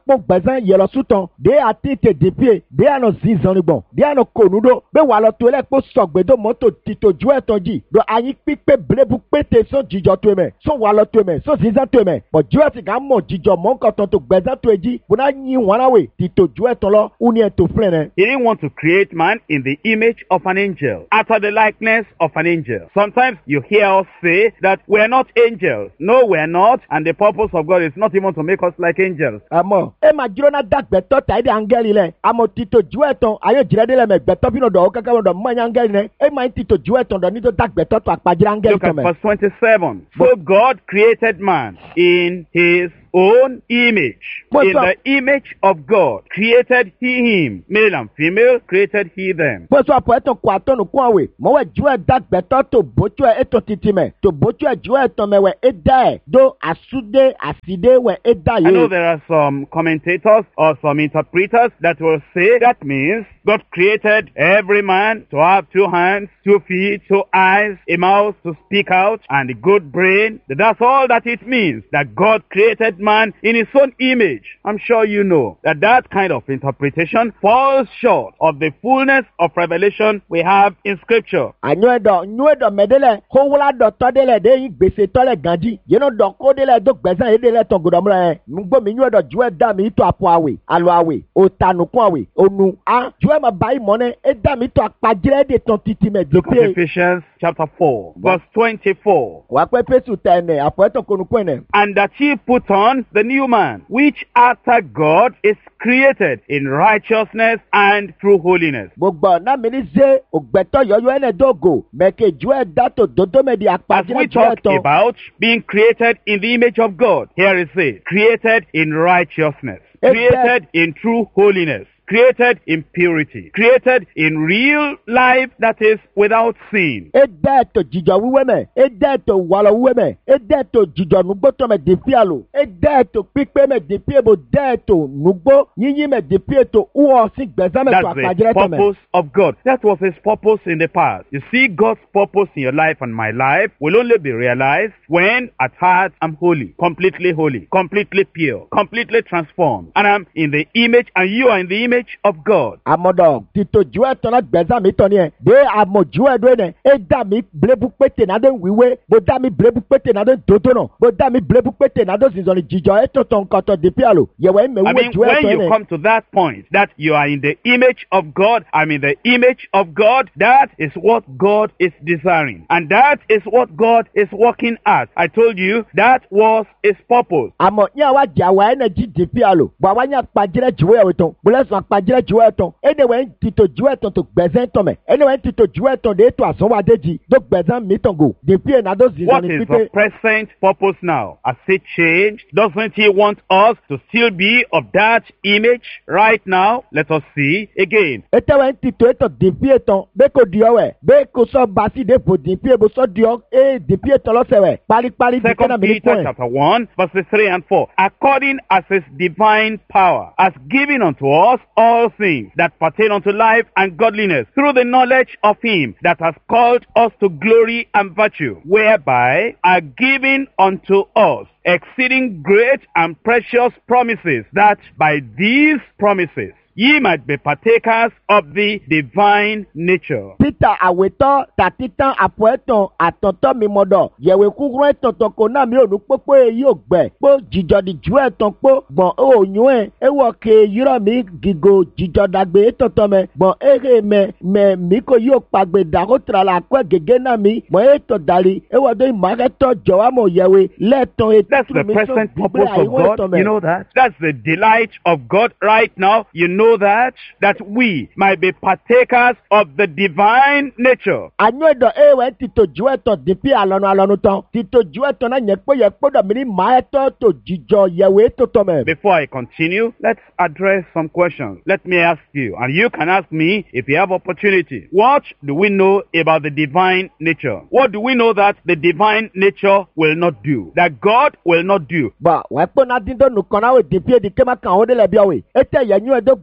[SPEAKER 2] kpɔ gbɛzã yɛlɔ sutɔ de ati te depie de anɔ zizɔni gbɔn de anɔ konu ɖo be wàlɔ to lɛ kpɔ sɔgbedo mɔto tito ju etɔn dzi do anyi kpikpe blebu kpete so dzidzɔ to me so wàlɔ to me so zizã to me bɔn ju eti ka mɔ dzidzɔ mɔ nkɔtɔn to gbɛzã to dzi bona nyi wɔna we tito ju etɔn lɔ uni eto filɛ nɛ.
[SPEAKER 1] He didn't want to create man in the image of an angel, after the likeness of an angel. Sometimes you hear us say that we are not angels. No, we are not, and the purpose of God is not even to make us like angels.
[SPEAKER 2] Àmọ́ ẹ máa dúró náà dá gbẹ̀tọ́ tàyé de angẹ́lì lẹ̀ àmọ́ títò ju ẹ̀tàn ayé jìrẹ́ dé lẹ́mẹ̀ gbẹ̀tọ́ bí lọ́dọ̀ ọ̀kẹ́kẹ́ lọ́dọ̀ mọ́ ẹ̀yà angẹ́lì lẹ̀ ẹ máa ń títò ju ẹ̀tàn dọ̀ nítorí dá gbẹ̀tọ́ tó àpàjẹ́ angẹ́lì
[SPEAKER 1] Look at
[SPEAKER 2] tọ̀mẹ̀.
[SPEAKER 1] verse twenty-seven. So God created man in his own image.
[SPEAKER 2] What's
[SPEAKER 1] In
[SPEAKER 2] up?
[SPEAKER 1] the image of God created he him. Male and female created he them.
[SPEAKER 2] Pọ̀sọ̀ àpò ẹ̀tàn kọ àtọ̀nù kún àwẹ̀ mọ̀wẹ́ ju ẹ̀ dá gbẹ̀tọ́ tó bójú ẹ̀ ètò títì mẹ̀ tó bójú ẹ̀ ju ẹ̀tàn mẹ̀wẹ̀ ẹ̀ dá ẹ̀ dó àsúdé àsídé wẹ̀ ẹ̀ dá
[SPEAKER 1] I know
[SPEAKER 2] yé.
[SPEAKER 1] there are some commentators or some interpreters that will say that means God created every man to have two hands, two feet, two eyes, a mouth to speak out, and a good brain. That's all that it means, that God created man in his own image. I'm sure you know that that kind of interpretation falls short of the fullness of revelation we have in Scripture.
[SPEAKER 2] Ànyọ́ ẹ̀dọ̀ nyọ́ ẹ̀dọ̀ mẹ́dẹ́lẹ̀ kówúlá dọ̀tọ́ délẹ̀ dé yín gbèsè tọ́lẹ̀ gànjí yẹnu dọ̀ kó délẹ̀ dó gbẹ̀sán yé délẹ̀ tán gòdòmúlẹ̀ yẹn nugbó mi nyọ́ ẹ̀dọ̀ ju ẹ̀ dá mi tó àpò àwẹ̀ àlọ́ àwẹ̀ òtànùkún àwẹ̀ ònu a ju ẹ̀ máa bá yìí mọ́ ní ẹ̀ dá mi tó àpàjẹ́rẹ́ dè tán títí mẹ́
[SPEAKER 1] Look at
[SPEAKER 2] dèpé.
[SPEAKER 1] Ephesians chapter four, verse twenty-four.
[SPEAKER 2] Wàá pẹ́ pẹ́sù tẹ̀ ẹ̀nẹ̀ àpò ẹ̀tàn konukún ẹ̀nẹ̀.
[SPEAKER 1] And that ye put on the new man, which after God is created in righteousness and true holiness.
[SPEAKER 2] Gbogbo ọ̀nà mi ní ṣe ògbẹ́tọ̀ yọ̀yọ̀ ẹ̀nẹ̀ dógò mẹ́kẹ́ ju ẹ̀ dá tó dodo mẹ́ di
[SPEAKER 1] As we
[SPEAKER 2] àpàjẹ́rẹ́ ju
[SPEAKER 1] talk
[SPEAKER 2] ẹ̀tàn.
[SPEAKER 1] about being created in the image of God, here is it, created in righteousness,
[SPEAKER 2] Amen.
[SPEAKER 1] created in true holiness, created in purity, created in real life that is without sin.
[SPEAKER 2] E dá ẹ̀tọ̀ jìjọ wíwẹ́ mẹ́ e dá ẹ̀tọ̀ wàlọ̀ wíwẹ́ mẹ́ e dá ẹ̀tọ̀ jìjọ nugbótọ̀ mẹ́ dèpí àlò e dá ẹ̀tọ̀ pípé mẹ́ dèpí èbò dá ẹ̀tọ̀ nugbó yíyí mẹ́ dèpí ètò wúwọ́ sí gbẹ̀sán mẹ́ tó
[SPEAKER 1] That's the
[SPEAKER 2] àpàjẹ́rẹ́ tọ̀ mẹ́.
[SPEAKER 1] purpose of God. That was his purpose in the past. You see, God's purpose in your life and my life will only be realized when at heart I'm holy, completely holy, completely pure, completely transformed. And I'm in the image and you are in the image of God.
[SPEAKER 2] Àmọ̀dọ̀ tìtò ju ẹ̀tọ̀ náà gbẹ̀sán mi tọ̀ ni ẹ̀ dé àmọ̀ ju ẹ̀dọ̀ ẹ̀ e dá mi blébu pété náà dé wíwé bó dá mi blébu pété náà dé dodo náà bó dá mi blébu pété náà dé sísọ ní jìjọ ẹ̀tọ̀ tó nǹkan tó dèpí àlò yẹ̀wẹ̀ ẹ̀
[SPEAKER 1] I
[SPEAKER 2] mẹ́wúwo
[SPEAKER 1] mean,
[SPEAKER 2] ju
[SPEAKER 1] when
[SPEAKER 2] ẹ̀tọ̀
[SPEAKER 1] you
[SPEAKER 2] ẹ̀
[SPEAKER 1] come to that point that you are in the image of God, I'm in the image of God, that is what God is desiring. And that is what God is working at. I told you that was his purpose.
[SPEAKER 2] àmọ̀ ní àwa jà wá ẹ̀ náà jí dèpí àlò bọ̀ àwa ní àpàjẹ́rẹ́ ju ẹ̀ tán bọ̀lẹ́sùn àpàjẹ́rẹ́ ju ẹ̀ tán ẹ̀ ní wẹ̀ ń tìtò ju ẹ̀ tán tó gbẹ̀sán tọ̀ mẹ́ ẹ̀ ní wẹ̀ ń tìtò ju ẹ̀ tán dé tó àsánwádé jì tó gbẹ̀sán mi tàn gò dèpí ẹ̀ náà tó zìzọ
[SPEAKER 1] What
[SPEAKER 2] ní
[SPEAKER 1] is
[SPEAKER 2] pípé.
[SPEAKER 1] the present purpose now? Has it changed? Doesn't he want us to still be of that image right now? Let us see again.
[SPEAKER 2] Ete wẹ̀ ń tìtò ètò dèpí ètàn bẹ́ẹ̀ kò di ọ̀wẹ̀ bẹ́ẹ̀ kò sọ basi dé bò dèpí èbò sọ di ọ ẹ̀ dèpí ètàn lọ́sẹ̀ wẹ̀ paríparí dèpí náà
[SPEAKER 1] Second
[SPEAKER 2] mi ní
[SPEAKER 1] Peter
[SPEAKER 2] pọ̀ ẹ̀.
[SPEAKER 1] chapter one, verses three and four. According as his divine power has given unto us all things that pertain unto life and godliness, through the knowledge of him that has called us to glory and virtue, whereby are given unto us exceeding great and precious promises, that by these promises ye might be partakers of the divine nature.
[SPEAKER 2] Peter àwètọ́ tàtítàn àpò ẹ̀tàn àtọ̀tọ̀ mi mọ̀dọ̀ yẹ̀wò kúkúrú ẹ̀tàn tán kò náà mi ò ní pópó èyí ò gbẹ̀ pé jìjọ́dì ju ẹ̀tàn pé gbọ̀n òyìn ẹ̀ ewọ́ ke yírọ̀ mi gígo jìjọ́dàgbé ẹ̀tọ̀tọ̀ mẹ́ gbọ̀n èrè mẹ́ mẹ́ mi kò yóò pàgbé dàkó tìrà là kó gègé náà mi mọ̀ ẹ̀tọ̀ dàrí ewọ́ dé ìmọ̀rẹ́tọ̀ jọ̀wọ́ mọ̀ yẹ̀wò lẹ́ẹ̀tàn
[SPEAKER 1] That's the present purpose of God. You know that? That's the delight of God right now. You know that? That we might be partakers of the divine nature.
[SPEAKER 2] Ànyọ́ ẹ̀dọ̀ ẹ̀wẹ̀ tìtò ju ẹ̀tàn dìpí àlọ́nu àlọ́nu tán tìtò ju ẹ̀tàn náà yẹ pé yẹ kpọ́dọ̀ mi ní màá ẹ̀tọ́ tó jìjọ yẹ̀wò ètòtò mẹ́.
[SPEAKER 1] Before I continue, let's address some questions. Let me ask you, and you can ask me if you have opportunity. What do we know about the divine nature? What do we know that the divine nature will not do? That God will not do?
[SPEAKER 2] Bọ̀ wẹ́ pọ́n náà dín dọ́nu kan náà wò dìpí èdè kéma kan ó délẹ̀ bí ọ̀wẹ̀ ètè yẹn nyú ẹ̀dọ́ gbọ̀n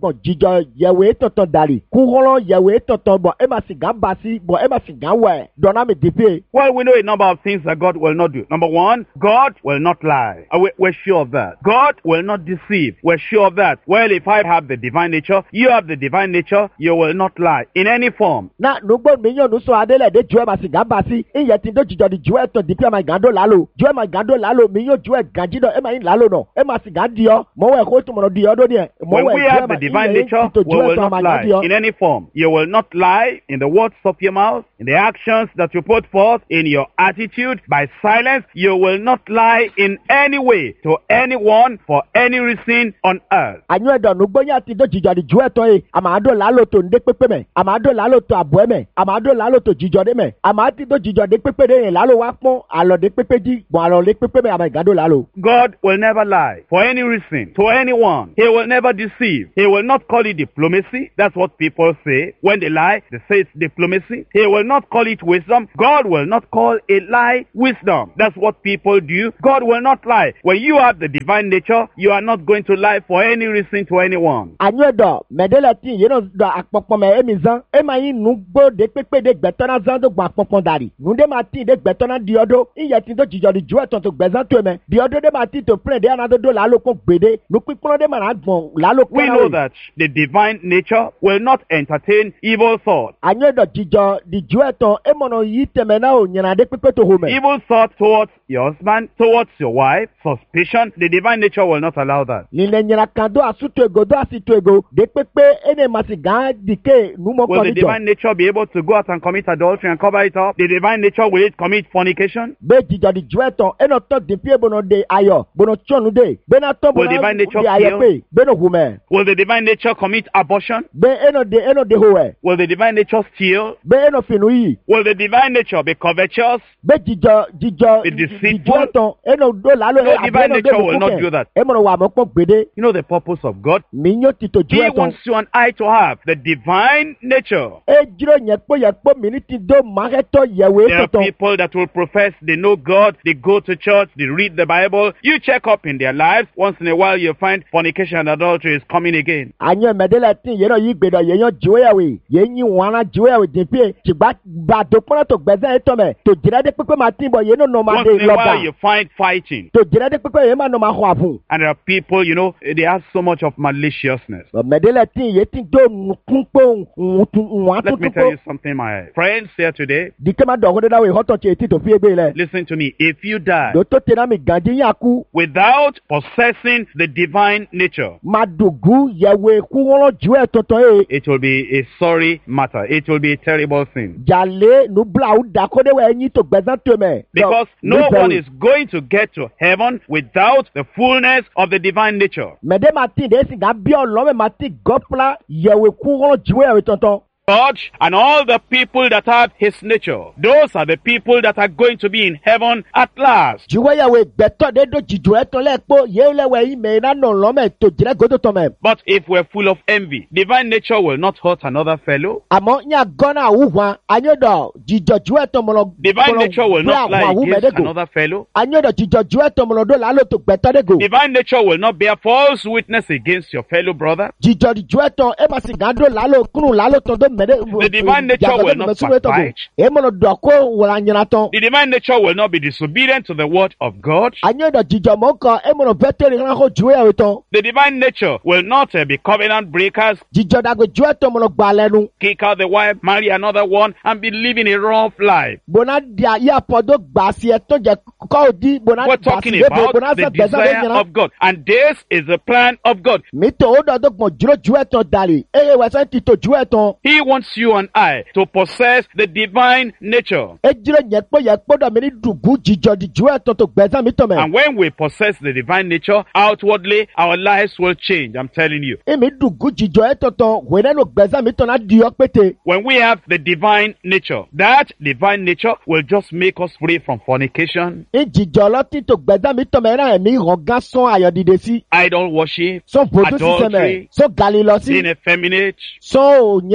[SPEAKER 2] gbọ̀n jíjọ yẹ̀wé tọ̀tọ̀ dàrí kúrọ́lọ́ yẹ̀wé tọ̀tọ̀ bọ̀ ẹ máa sì gán bá sí bọ̀ ẹ máa sì gán wẹ̀ dọ̀nà mi dìpé.
[SPEAKER 1] Well, we know a number of things that God will not do. Number one, God will not lie. Uh, we- We're sure of that. God will not deceive. We're sure of that. Well, if I have the divine nature, you have the divine nature, you will not lie in any form.
[SPEAKER 2] na nugbo mi yàn nusọ adélẹ̀ de jùwẹ́ máa sì gán bá sí ìyẹn ti dó jíjọ di jùwẹ́ tọ̀ dìpé ẹ máa gán dó lálò jùwẹ́ máa gán dó lálò mi yóò jùwẹ́ gán jídọ̀ ẹ máa yín lálò nọ ẹ máa sì gán di ọ mọ̀wẹ́ kó tó mọ̀nà di ọ dóni ẹ
[SPEAKER 1] When
[SPEAKER 2] mọ̀wẹ́
[SPEAKER 1] we
[SPEAKER 2] jùwẹ́
[SPEAKER 1] have the
[SPEAKER 2] máa
[SPEAKER 1] divine
[SPEAKER 2] ìyẹn
[SPEAKER 1] nature,
[SPEAKER 2] ti tó
[SPEAKER 1] we
[SPEAKER 2] jùwẹ́
[SPEAKER 1] will
[SPEAKER 2] tọ̀
[SPEAKER 1] not
[SPEAKER 2] máa gán di
[SPEAKER 1] lie
[SPEAKER 2] ọ.
[SPEAKER 1] in any form. You will not lie in the words of your mouth, in the actions that you put forth, in your attitude, by silence. You will not lie in any way to anyone for any reason on earth.
[SPEAKER 2] anyu ẹdọ nugbo yẹn ti dó jíjọ di jùwẹ́ tọ̀ yìí àmà àdó lálò tó ndé pépé mẹ àmà àdó lálò tó àbọ̀ mẹ àmà àdó lálò tó jíjọ dé mẹ àmà àti dó jíjọ dé pépé dé yẹn lálò wá pọ́n àlọ́ dé pépé jí gbọ̀n àlọ́ dé pépé mẹ àmà ìgán dó lálò.
[SPEAKER 1] God will never lie for any reason to anyone. He will never deceive. He will not call it diplomacy. That's what people say. When they lie, they say it's diplomacy. He will not call it wisdom. God will not call a lie wisdom. That's what people do. God will not lie. When you have the divine nature, you are not going to lie for any reason to anyone.
[SPEAKER 2] anyu ẹdọ mẹdẹlẹ tí yẹn náà dọ àpọpọ mẹ ẹmi zan ẹ máa yín nugbo dé pépé dé gbẹtọ́nà zan tó gbọ́n àpọpọ dàrí nùdé máa tí dé gbẹtọ́nà di ọdọ ìyẹn ti tó jíjọ di jùwẹ́ tọ̀ tó gbẹ̀zán tó mẹ di ọdọ dé máa tí tó pẹ́rẹ́ dé ànádọ́dọ́ làálòkó gbèdé nùpípọ́n dé máa gbọ̀n làálòkó
[SPEAKER 1] We know that the divine nature will not entertain evil thoughts.
[SPEAKER 2] anyu ẹdọ jíjọ di jùwẹ́ tọ̀ ẹ mọ̀nà yìí tẹ̀mẹ̀ náà ò nyìnà dé pépé tó hó mẹ.
[SPEAKER 1] Evil thoughts towards your husband, towards your wife, suspicion, the divine nature will not allow that.
[SPEAKER 2] nílẹ̀ nyìnà kan dó àsútò ego dó àsìtò ego dé pépé ẹnẹ máa sì gán dìké numọ̀
[SPEAKER 1] Will
[SPEAKER 2] kọ́
[SPEAKER 1] the
[SPEAKER 2] níjọ.
[SPEAKER 1] divine nature be able to go out and commit adultery and cover it up? The divine nature, will it commit fornication?
[SPEAKER 2] bẹ́ẹ̀ jíjọ di jùwẹ́ tọ̀ ẹnà tọ́ dìpé bọ̀nà de ayọ̀ bọ̀nà tíọ̀nù dé bẹ́ẹ̀ náà tọ́
[SPEAKER 1] Will
[SPEAKER 2] bọ̀nà
[SPEAKER 1] divine nature
[SPEAKER 2] di ayọ̀
[SPEAKER 1] kill?
[SPEAKER 2] pé bẹ́ẹ̀ náà hù mẹ́.
[SPEAKER 1] Will the divine nature commit abortion?
[SPEAKER 2] bẹ́ẹ̀ ẹnà de ẹnà de hó ẹ̀
[SPEAKER 1] Will the divine nature steal?
[SPEAKER 2] bẹ́ẹ̀ ẹnà fìnnú yìí
[SPEAKER 1] Will the divine nature be covetous?
[SPEAKER 2] bẹ́ẹ̀ jíjọ jíjọ
[SPEAKER 1] Be deceitful?
[SPEAKER 2] jíjọ tán ẹnà dó làálò
[SPEAKER 1] No,
[SPEAKER 2] ẹ̀ àbẹ́
[SPEAKER 1] divine
[SPEAKER 2] ẹnà dé
[SPEAKER 1] nature will not do
[SPEAKER 2] lùkúkẹ́
[SPEAKER 1] that.
[SPEAKER 2] ẹ mọ̀nà wà mọ́ pọ̀ gbèdé
[SPEAKER 1] You know the purpose of God?
[SPEAKER 2] mi yóò ti tó
[SPEAKER 1] He
[SPEAKER 2] jùwẹ́ tán.
[SPEAKER 1] wants you and I to have the divine nature.
[SPEAKER 2] e jiro yẹn pé yẹn pé mi ní ti dó màkẹ́tọ̀ yẹ̀wé
[SPEAKER 1] There are
[SPEAKER 2] tọ̀tọ̀.
[SPEAKER 1] people that will profess they know God, they go to church, they read the Bible. You check up in their lives. Once in a while, you find fornication and adultery is coming again.
[SPEAKER 2] àyàn mẹ̀dẹ́lẹ̀ tí yẹn náà yí gbèdọ̀ yẹn yàn jùwẹ́yàwó yẹn yín wọn ara jùwẹ́yàwó dìpé tìgbà bàtò kpọ́nà tó gbẹ̀zẹ́ yẹn tọ̀ mẹ́ tó jìrẹ́ dé pípé máa tìǹbọ̀ yẹn náà nọ máa
[SPEAKER 1] Once
[SPEAKER 2] dé
[SPEAKER 1] in a
[SPEAKER 2] lọ́ba
[SPEAKER 1] while, you find fighting.
[SPEAKER 2] tó jìrẹ́ dé pípé yẹn máa nọ máa họ àfún.
[SPEAKER 1] And there are people, you know, they have so much of maliciousness.
[SPEAKER 2] mẹ̀dẹ́lẹ̀ tí yẹn ti dó nkúnpó wọn
[SPEAKER 1] Let me
[SPEAKER 2] àtúntúnpó
[SPEAKER 1] tell you something, my friends here today.
[SPEAKER 2] dìkẹ́ máa dọ̀kọ́ dédá wẹ̀ họ́tọ̀ tiẹ̀ tí tó fi égbé lẹ̀.
[SPEAKER 1] Listen to me. If you die
[SPEAKER 2] dòtó tẹ̀lé mi gàdí yín àkú
[SPEAKER 1] without possessing the divine nature,
[SPEAKER 2] máa dùgú yẹ̀wé kú wọ́n jùwẹ́ tọ̀tọ̀ yẹ
[SPEAKER 1] it will be a sorry matter. It will be a terrible thing.
[SPEAKER 2] jàlé nùbúlà ó dàkọ́dé wẹ̀ ẹ̀yìn tó gbẹ̀zẹ́ tó mẹ́.
[SPEAKER 1] Because no one is going to get to heaven without the fullness of the divine nature.
[SPEAKER 2] mẹ̀dẹ́ máa ti dé sìgá bí ọlọ́mẹ̀ máa ti gọ́pla yẹ̀wé kú wọ́n jùwẹ́ yẹ̀wé tọ̀tọ̀.
[SPEAKER 1] God and all the people that have his nature, those are the people that are going to be in heaven at last.
[SPEAKER 2] jùwẹ́ yẹ̀wé gbẹ̀tọ̀ dé dó jìjù ẹ̀ tán lẹ́ẹ̀kpọ̀ yẹ́ lẹ́wẹ̀ yìí mẹ́ iná nọ lọ́mẹ̀ tó jìrẹ́ gòdò tán mẹ́.
[SPEAKER 1] But if we're full of envy, divine nature will not hurt another fellow.
[SPEAKER 2] àmọ́ ní agọ́nà àwùwọ̀n anyọ́dọ̀ jìjọ jùwẹ́ tán mọ̀lọ́
[SPEAKER 1] Divine nature will not lie against another fellow.
[SPEAKER 2] anyọ́dọ̀ jìjọ jùwẹ́ tán mọ̀lọ́ dó làálò tó gbẹ̀tọ̀ dé gò.
[SPEAKER 1] Divine nature will not bear false witness against your fellow brother.
[SPEAKER 2] jìjọ jùwẹ́ tán ẹ máa sì gán dó làálò kúnnù làálò tán dó mẹ́dẹ́.
[SPEAKER 1] The divine nature will not backbite.
[SPEAKER 2] ẹ mọ̀lọ́ dọ̀ kó wọ̀lá nyina tán.
[SPEAKER 1] The divine nature will not be disobedient to the word of God.
[SPEAKER 2] anyọ́dọ̀ jìjọ mọ̀ kan ẹ mọ̀lọ́ bẹ́tẹ̀rì hàn kó jùwẹ́ yẹ̀wé tán.
[SPEAKER 1] The divine nature will not uh, be covenant breakers,
[SPEAKER 2] jìjọ dàgbé jùwẹ́ tán mọ̀lọ́ gbà lẹ́nu.
[SPEAKER 1] kick out the wife, marry another one, and be living a rough life.
[SPEAKER 2] bona dia ya podo gbasi e to je ko di bona
[SPEAKER 1] We're talking about the desire of God. And this is the plan of God.
[SPEAKER 2] mi to o do do gbon juro ju eton dali eye we san ti to ju eton
[SPEAKER 1] He wants you and I to possess the divine nature.
[SPEAKER 2] e jiro ye po ye podo mi ni dugu jijo di ju eton to gbezan mi to me
[SPEAKER 1] And when we possess the divine nature, outwardly, our lives will change. I'm telling you.
[SPEAKER 2] e mi dugu jijo eton to we na no gbezan mi to na di o pete
[SPEAKER 1] When we have the divine nature, that divine nature will just make us free from fornication,
[SPEAKER 2] e jijo lo ti to gbezan mi to me na mi ran gan son ayo dide si
[SPEAKER 1] idol worship,
[SPEAKER 2] so bodu si se me
[SPEAKER 1] adultery,
[SPEAKER 2] so gali lo si
[SPEAKER 1] being effeminate,
[SPEAKER 2] so nyina dide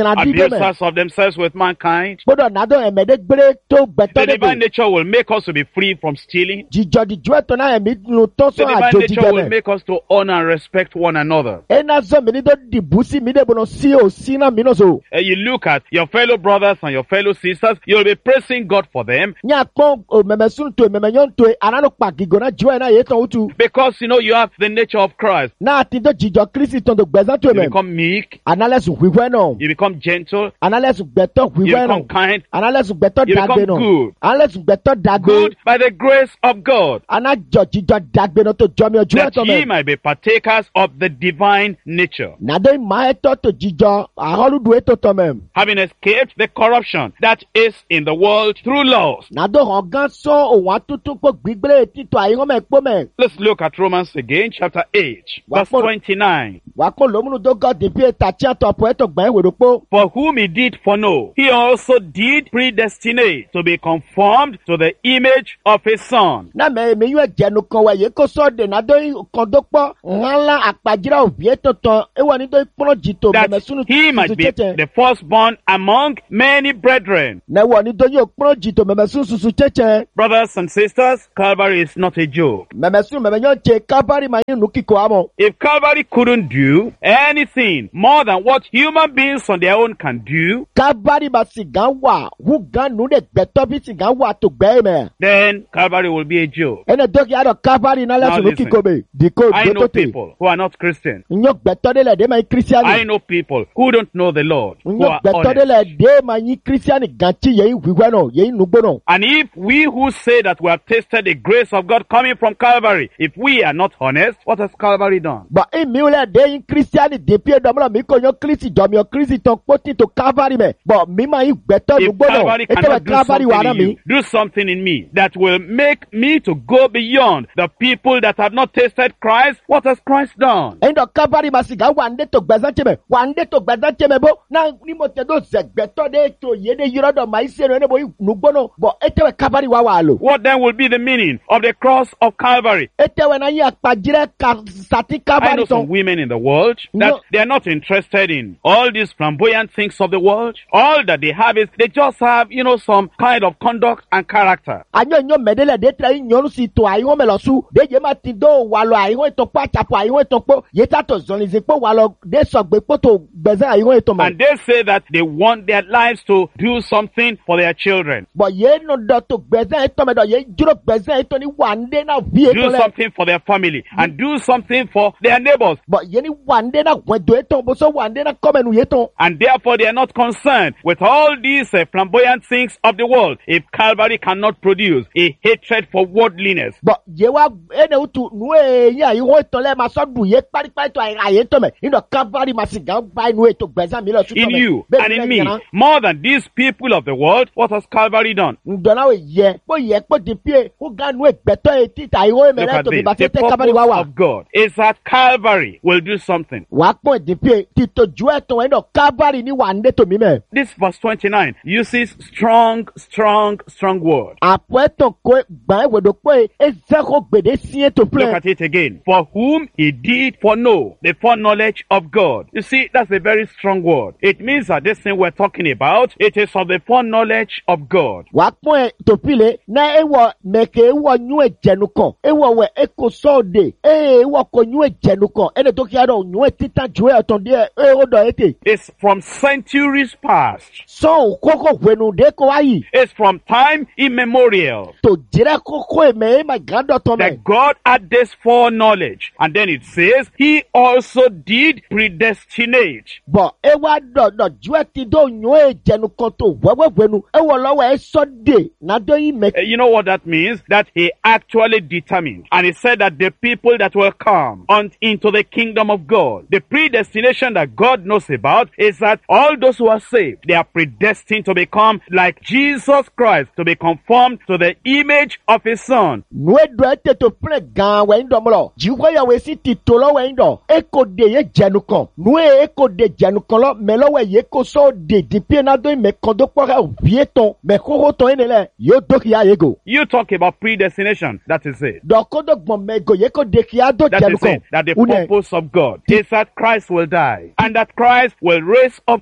[SPEAKER 1] users of themselves with mankind.
[SPEAKER 2] gbọ́dọ̀ nàdó ẹ̀mẹ́dẹ́ gbére tó gbẹ̀tọ́
[SPEAKER 1] The
[SPEAKER 2] dé
[SPEAKER 1] divine nature will make us to be free from stealing.
[SPEAKER 2] jìjọ dìjọ ẹ̀tọ́ náà ẹ̀mí nu tó
[SPEAKER 1] The
[SPEAKER 2] sọ
[SPEAKER 1] divine
[SPEAKER 2] àjò
[SPEAKER 1] nature
[SPEAKER 2] jíjẹ
[SPEAKER 1] will
[SPEAKER 2] bẹ̀.
[SPEAKER 1] make us to honor and respect one another.
[SPEAKER 2] ẹ̀nà zọ mi ní tó dìbò sí mi dé bọ̀nà sí ò sí náà mi náà so.
[SPEAKER 1] Uh, you look at your fellow brothers and your fellow sisters, you'll be praising God for them
[SPEAKER 2] nyà kpọ́n òmẹ̀mẹ̀ sún tó mẹ̀mẹ̀ nyọ́ tó ànánú pàgìgò náà jọ ẹ̀ náà yé tán ó tu.
[SPEAKER 1] because you know you have the nature of Christ.
[SPEAKER 2] náà ti tó jìjọ kristi tán tó gbẹ̀sán tó
[SPEAKER 1] You
[SPEAKER 2] mẹ̀.
[SPEAKER 1] become meek,
[SPEAKER 2] analẹ́sùn wíwẹ́ náà.
[SPEAKER 1] you become gentle,
[SPEAKER 2] analẹ́sùn gbẹ̀tọ́
[SPEAKER 1] you
[SPEAKER 2] wíwẹ́
[SPEAKER 1] become
[SPEAKER 2] náà.
[SPEAKER 1] kind,
[SPEAKER 2] analẹ́sùn gbẹ̀tọ́
[SPEAKER 1] You
[SPEAKER 2] dàgbé
[SPEAKER 1] become
[SPEAKER 2] náà.
[SPEAKER 1] good.
[SPEAKER 2] analẹ́sùn gbẹ̀tọ́ dàgbé.
[SPEAKER 1] good by the grace of God,
[SPEAKER 2] anájọ jíjọ dàgbé náà tó jọ mi ojú
[SPEAKER 1] that
[SPEAKER 2] ẹ̀tọ́
[SPEAKER 1] ye
[SPEAKER 2] mẹ́.
[SPEAKER 1] might be partakers of the divine nature,
[SPEAKER 2] nàdó ìmọ̀ ẹ̀tọ́ tó jíjọ àhọ́lùdù ètò tọ́ mẹ́.
[SPEAKER 1] having escaped the corruption that is in the world through lust.
[SPEAKER 2] nàdó hàn gán sọ òun àtúntún pọ̀ gbígbélé títọ́ àyíwọ́n mẹ́ pọ́ mẹ́.
[SPEAKER 1] Let's look at Romans again, chapter eight, verse
[SPEAKER 2] What-
[SPEAKER 1] twenty-nine.
[SPEAKER 2] wà á kó lómúnú tó gọ́ dìbí ètà tí a tọ̀ pọ̀ ẹ̀tọ́ gbẹ̀ẹ́ wèrè pọ̀.
[SPEAKER 1] For whom he did foreknow, he also did predestinate to be conformed to the image of his son.
[SPEAKER 2] náà mẹ́ èmi yóò jẹnu kan wẹ̀ yìí kó sọ́ọ̀dẹ̀ nàdó kan tó pọ̀ ńlá àpàjìrà òbí ètò tán ewà ní tó pọ́n jìtò
[SPEAKER 1] That
[SPEAKER 2] mẹ́mẹ́ sunu
[SPEAKER 1] he might
[SPEAKER 2] tuntun
[SPEAKER 1] be
[SPEAKER 2] tẹ́tẹ́.
[SPEAKER 1] the firstborn among many brethren.
[SPEAKER 2] nẹ́wọ̀ ní tó yóò pọ́n jìtò mẹ́mẹ́ sunu tuntun tẹ́tẹ́.
[SPEAKER 1] Brothers and sisters, Calvary is not a joke.
[SPEAKER 2] mẹ́mẹ́ sunu mẹ́mẹ́ yóò jẹ kábàárì máa yín nù kíkọ́ àmọ́.
[SPEAKER 1] If Calvary couldn't do anything more than what human beings on their own can do,
[SPEAKER 2] kábàárì máa sì gán wà wú gán nù dẹ̀ gbẹ̀tọ́ bí sì gán wà tó gbẹ́ mẹ́.
[SPEAKER 1] then Calvary will be a joke.
[SPEAKER 2] ẹnì tó kí adọ̀ kábàárì náà lẹ́sùn nù
[SPEAKER 1] listen.
[SPEAKER 2] kíkọ́ bẹ̀ dìkọ́
[SPEAKER 1] I know
[SPEAKER 2] gbẹ́tọ́ tè.
[SPEAKER 1] people who are not Christian.
[SPEAKER 2] nyɔ gbɛtɔ de lɛ de ma yi
[SPEAKER 1] I
[SPEAKER 2] kristiani.
[SPEAKER 1] know people who don't know the Lord, who
[SPEAKER 2] nyɔ
[SPEAKER 1] are
[SPEAKER 2] gbɛtɔ de
[SPEAKER 1] honest.
[SPEAKER 2] lɛ de ma yi kristiani ganti yeyi wiwɛ nɔ yeyi nugbo nɔ.
[SPEAKER 1] And if we who say that we have tasted the grace of God coming from Calvary, if we are not honest, what has Calvary done?
[SPEAKER 2] bɔn e mi lɛ de yi kristiani depuis dɔmɔ mi ko nyɔ kristi dɔmiɔ kristi tɔn kpɔti to kalvari mɛ. bɔn mi ma yi gbɛtɔ
[SPEAKER 1] If
[SPEAKER 2] nugbo nɔ
[SPEAKER 1] Calvary
[SPEAKER 2] ete bɛ
[SPEAKER 1] cannot do
[SPEAKER 2] kalvari wa
[SPEAKER 1] something
[SPEAKER 2] na
[SPEAKER 1] in you,
[SPEAKER 2] mi.
[SPEAKER 1] do something in me that will make me to go beyond the people that have not tasted Christ, what has Christ done?
[SPEAKER 2] ɛyin dɔ kalvari ma si ka wa n de to gbɛzan cɛ mɛ wa n de to gbɛzan cɛ mɛ bo na ni mo tɛ do zɛ gbɛtɔ de to ye de yɔrɔ dɔ ma yi se ne bo yi nugbo nɔ bɔn ete bɛ kalvari wa wa lo.
[SPEAKER 1] What then will be the meaning of the cross of Calvary?
[SPEAKER 2] ete wɛ na yi akpadzirɛ ka sati
[SPEAKER 1] I know
[SPEAKER 2] kalvari
[SPEAKER 1] some
[SPEAKER 2] tɔn.
[SPEAKER 1] women in the world that
[SPEAKER 2] No.
[SPEAKER 1] they are not interested in all these flamboyant things of the world. All that they have is they just have, you know, some kind of conduct and character.
[SPEAKER 2] anyɔ nyɔ mɛ de lɛ de tra yi nyɔnu si to ayiwo mɛ lɔ su de ye ma ti do walɔ ayiwo etɔ kpɔ atsapo ayiwo etɔ kpɔ yeta tɔ zɔlizi kpɔ walɔ de sɔgbe kpɔ to gbɛzɛn ayiwo etɔ mɛ
[SPEAKER 1] And they say that they want their lives to do something for their children.
[SPEAKER 2] bɔn ye nɔ dɔ to gbɛzɛn etɔ mɛ dɔ ye dzro gbɛzɛn etɔ ni wande na vi etɔ
[SPEAKER 1] Do
[SPEAKER 2] lɛ
[SPEAKER 1] something for their family and do something for their neighbors.
[SPEAKER 2] bɔn ye ni wande na wɛdo etɔ boso wande na kɔmɛ nu etɔ
[SPEAKER 1] And therefore they are not concerned with all these uh, flamboyant things of the world if Calvary cannot produce a hatred for worldliness.
[SPEAKER 2] bɔn ye wa ene utu nu ye ayiwo etɔ lɛ ma sɔ du ye kparikpari to ayi etɔ mɛ yin dɔ kavari ma si gan ba nu etɔ gbɛzɛn mi lɔ su tɔ
[SPEAKER 1] In
[SPEAKER 2] mɛ
[SPEAKER 1] you
[SPEAKER 2] bɛɛ
[SPEAKER 1] and
[SPEAKER 2] ni
[SPEAKER 1] in
[SPEAKER 2] lɛ
[SPEAKER 1] me,
[SPEAKER 2] ɲɛna.
[SPEAKER 1] more than these people of the world, what has Calvary done?
[SPEAKER 2] ndɔnna wo yɛ kpɔ yɛ kpɔ di pie ko gan nu gbɛtɔ ye ti ta ayiwo
[SPEAKER 1] Look
[SPEAKER 2] mɛ lɛ
[SPEAKER 1] at
[SPEAKER 2] to bi
[SPEAKER 1] this.
[SPEAKER 2] ba
[SPEAKER 1] The
[SPEAKER 2] se tɛ kabari wa
[SPEAKER 1] purpose
[SPEAKER 2] wa.
[SPEAKER 1] of God is that Calvary will do something.
[SPEAKER 2] wà á pọ̀ ìdìpé títò ju ẹ̀tàn ẹ̀ náà kábàárì ní wà á ndé tòmí mẹ́.
[SPEAKER 1] This verse twenty-nine uses strong, strong, strong word.
[SPEAKER 2] àpò ẹ̀tàn kó gbà ẹ̀ wòdò pé ẹ zẹ́kọ̀ gbèdé sí ètò
[SPEAKER 1] Look
[SPEAKER 2] pílẹ̀.
[SPEAKER 1] at it again. For whom he did foreknow the foreknowledge of God. You see, that's a very strong word. It means that this thing we're talking about, it is of the foreknowledge of God.
[SPEAKER 2] wà á pọ̀ ẹ̀ tó pílẹ̀ náà ẹ wọ mẹ̀kẹ́ ẹ wọ nyú ẹ̀ jẹnu kan ẹ wọ wẹ̀ ẹ kò sọ́ọ̀dẹ̀ ẹ wọ kò nyú ẹ̀ jẹnu kan ẹ̀ tó kí á dọ̀ nyú ẹ̀ títà ju ẹ̀ tán díẹ̀ ẹ ó dọ̀ ẹ̀ tè.
[SPEAKER 1] It's from centuries past.
[SPEAKER 2] sọ́ọ̀ kókó wẹ̀nu dé kó wáyì
[SPEAKER 1] It's from time immemorial
[SPEAKER 2] tó jẹ́rẹ́ kókó ẹ̀mẹ́ ẹ̀ máa gán dọ̀ tán mẹ́.
[SPEAKER 1] that God had this foreknowledge. And then it says, he also did predestinate.
[SPEAKER 2] bọ̀ ẹ wá dọ̀dọ̀ ju ẹ ti dó nyú ẹ̀ jẹnu kan tó wẹ́wẹ́ wẹ̀nu ẹ wọ lọ́wọ́ ẹ sọ́ dé nàdó yìí mẹ́.
[SPEAKER 1] Uh, You know what that means? That he actually determined. And he said that the people that will come on into the kingdom of God, the predestination that God knows about is that all those who are saved, they are predestined to become like Jesus Christ, to be conformed to the image of his son.
[SPEAKER 2] nu edo ete to ple gan wɛ ŋdɔ mlɔ dziwɔ ya wɔ esi ti to lɔ wɛ ŋdɔ eko de ye dzenu kan nu ye eko de dzenu kan lɔ mɛ lɔ wɛ ye ko sɔ de dipie na do mɛ kɔn do kpɔ kɛ vie tɔn mɛ xoxo tɔn ye ne lɛ yio do kia ye go
[SPEAKER 1] You talk about predestination. That is it.
[SPEAKER 2] dɔko do gbɔn mɛ go ye ko de kia do
[SPEAKER 1] That
[SPEAKER 2] dzenu
[SPEAKER 1] is
[SPEAKER 2] kan
[SPEAKER 1] it. That the
[SPEAKER 2] une
[SPEAKER 1] purpose of God is that Christ will die and that Christ will raise up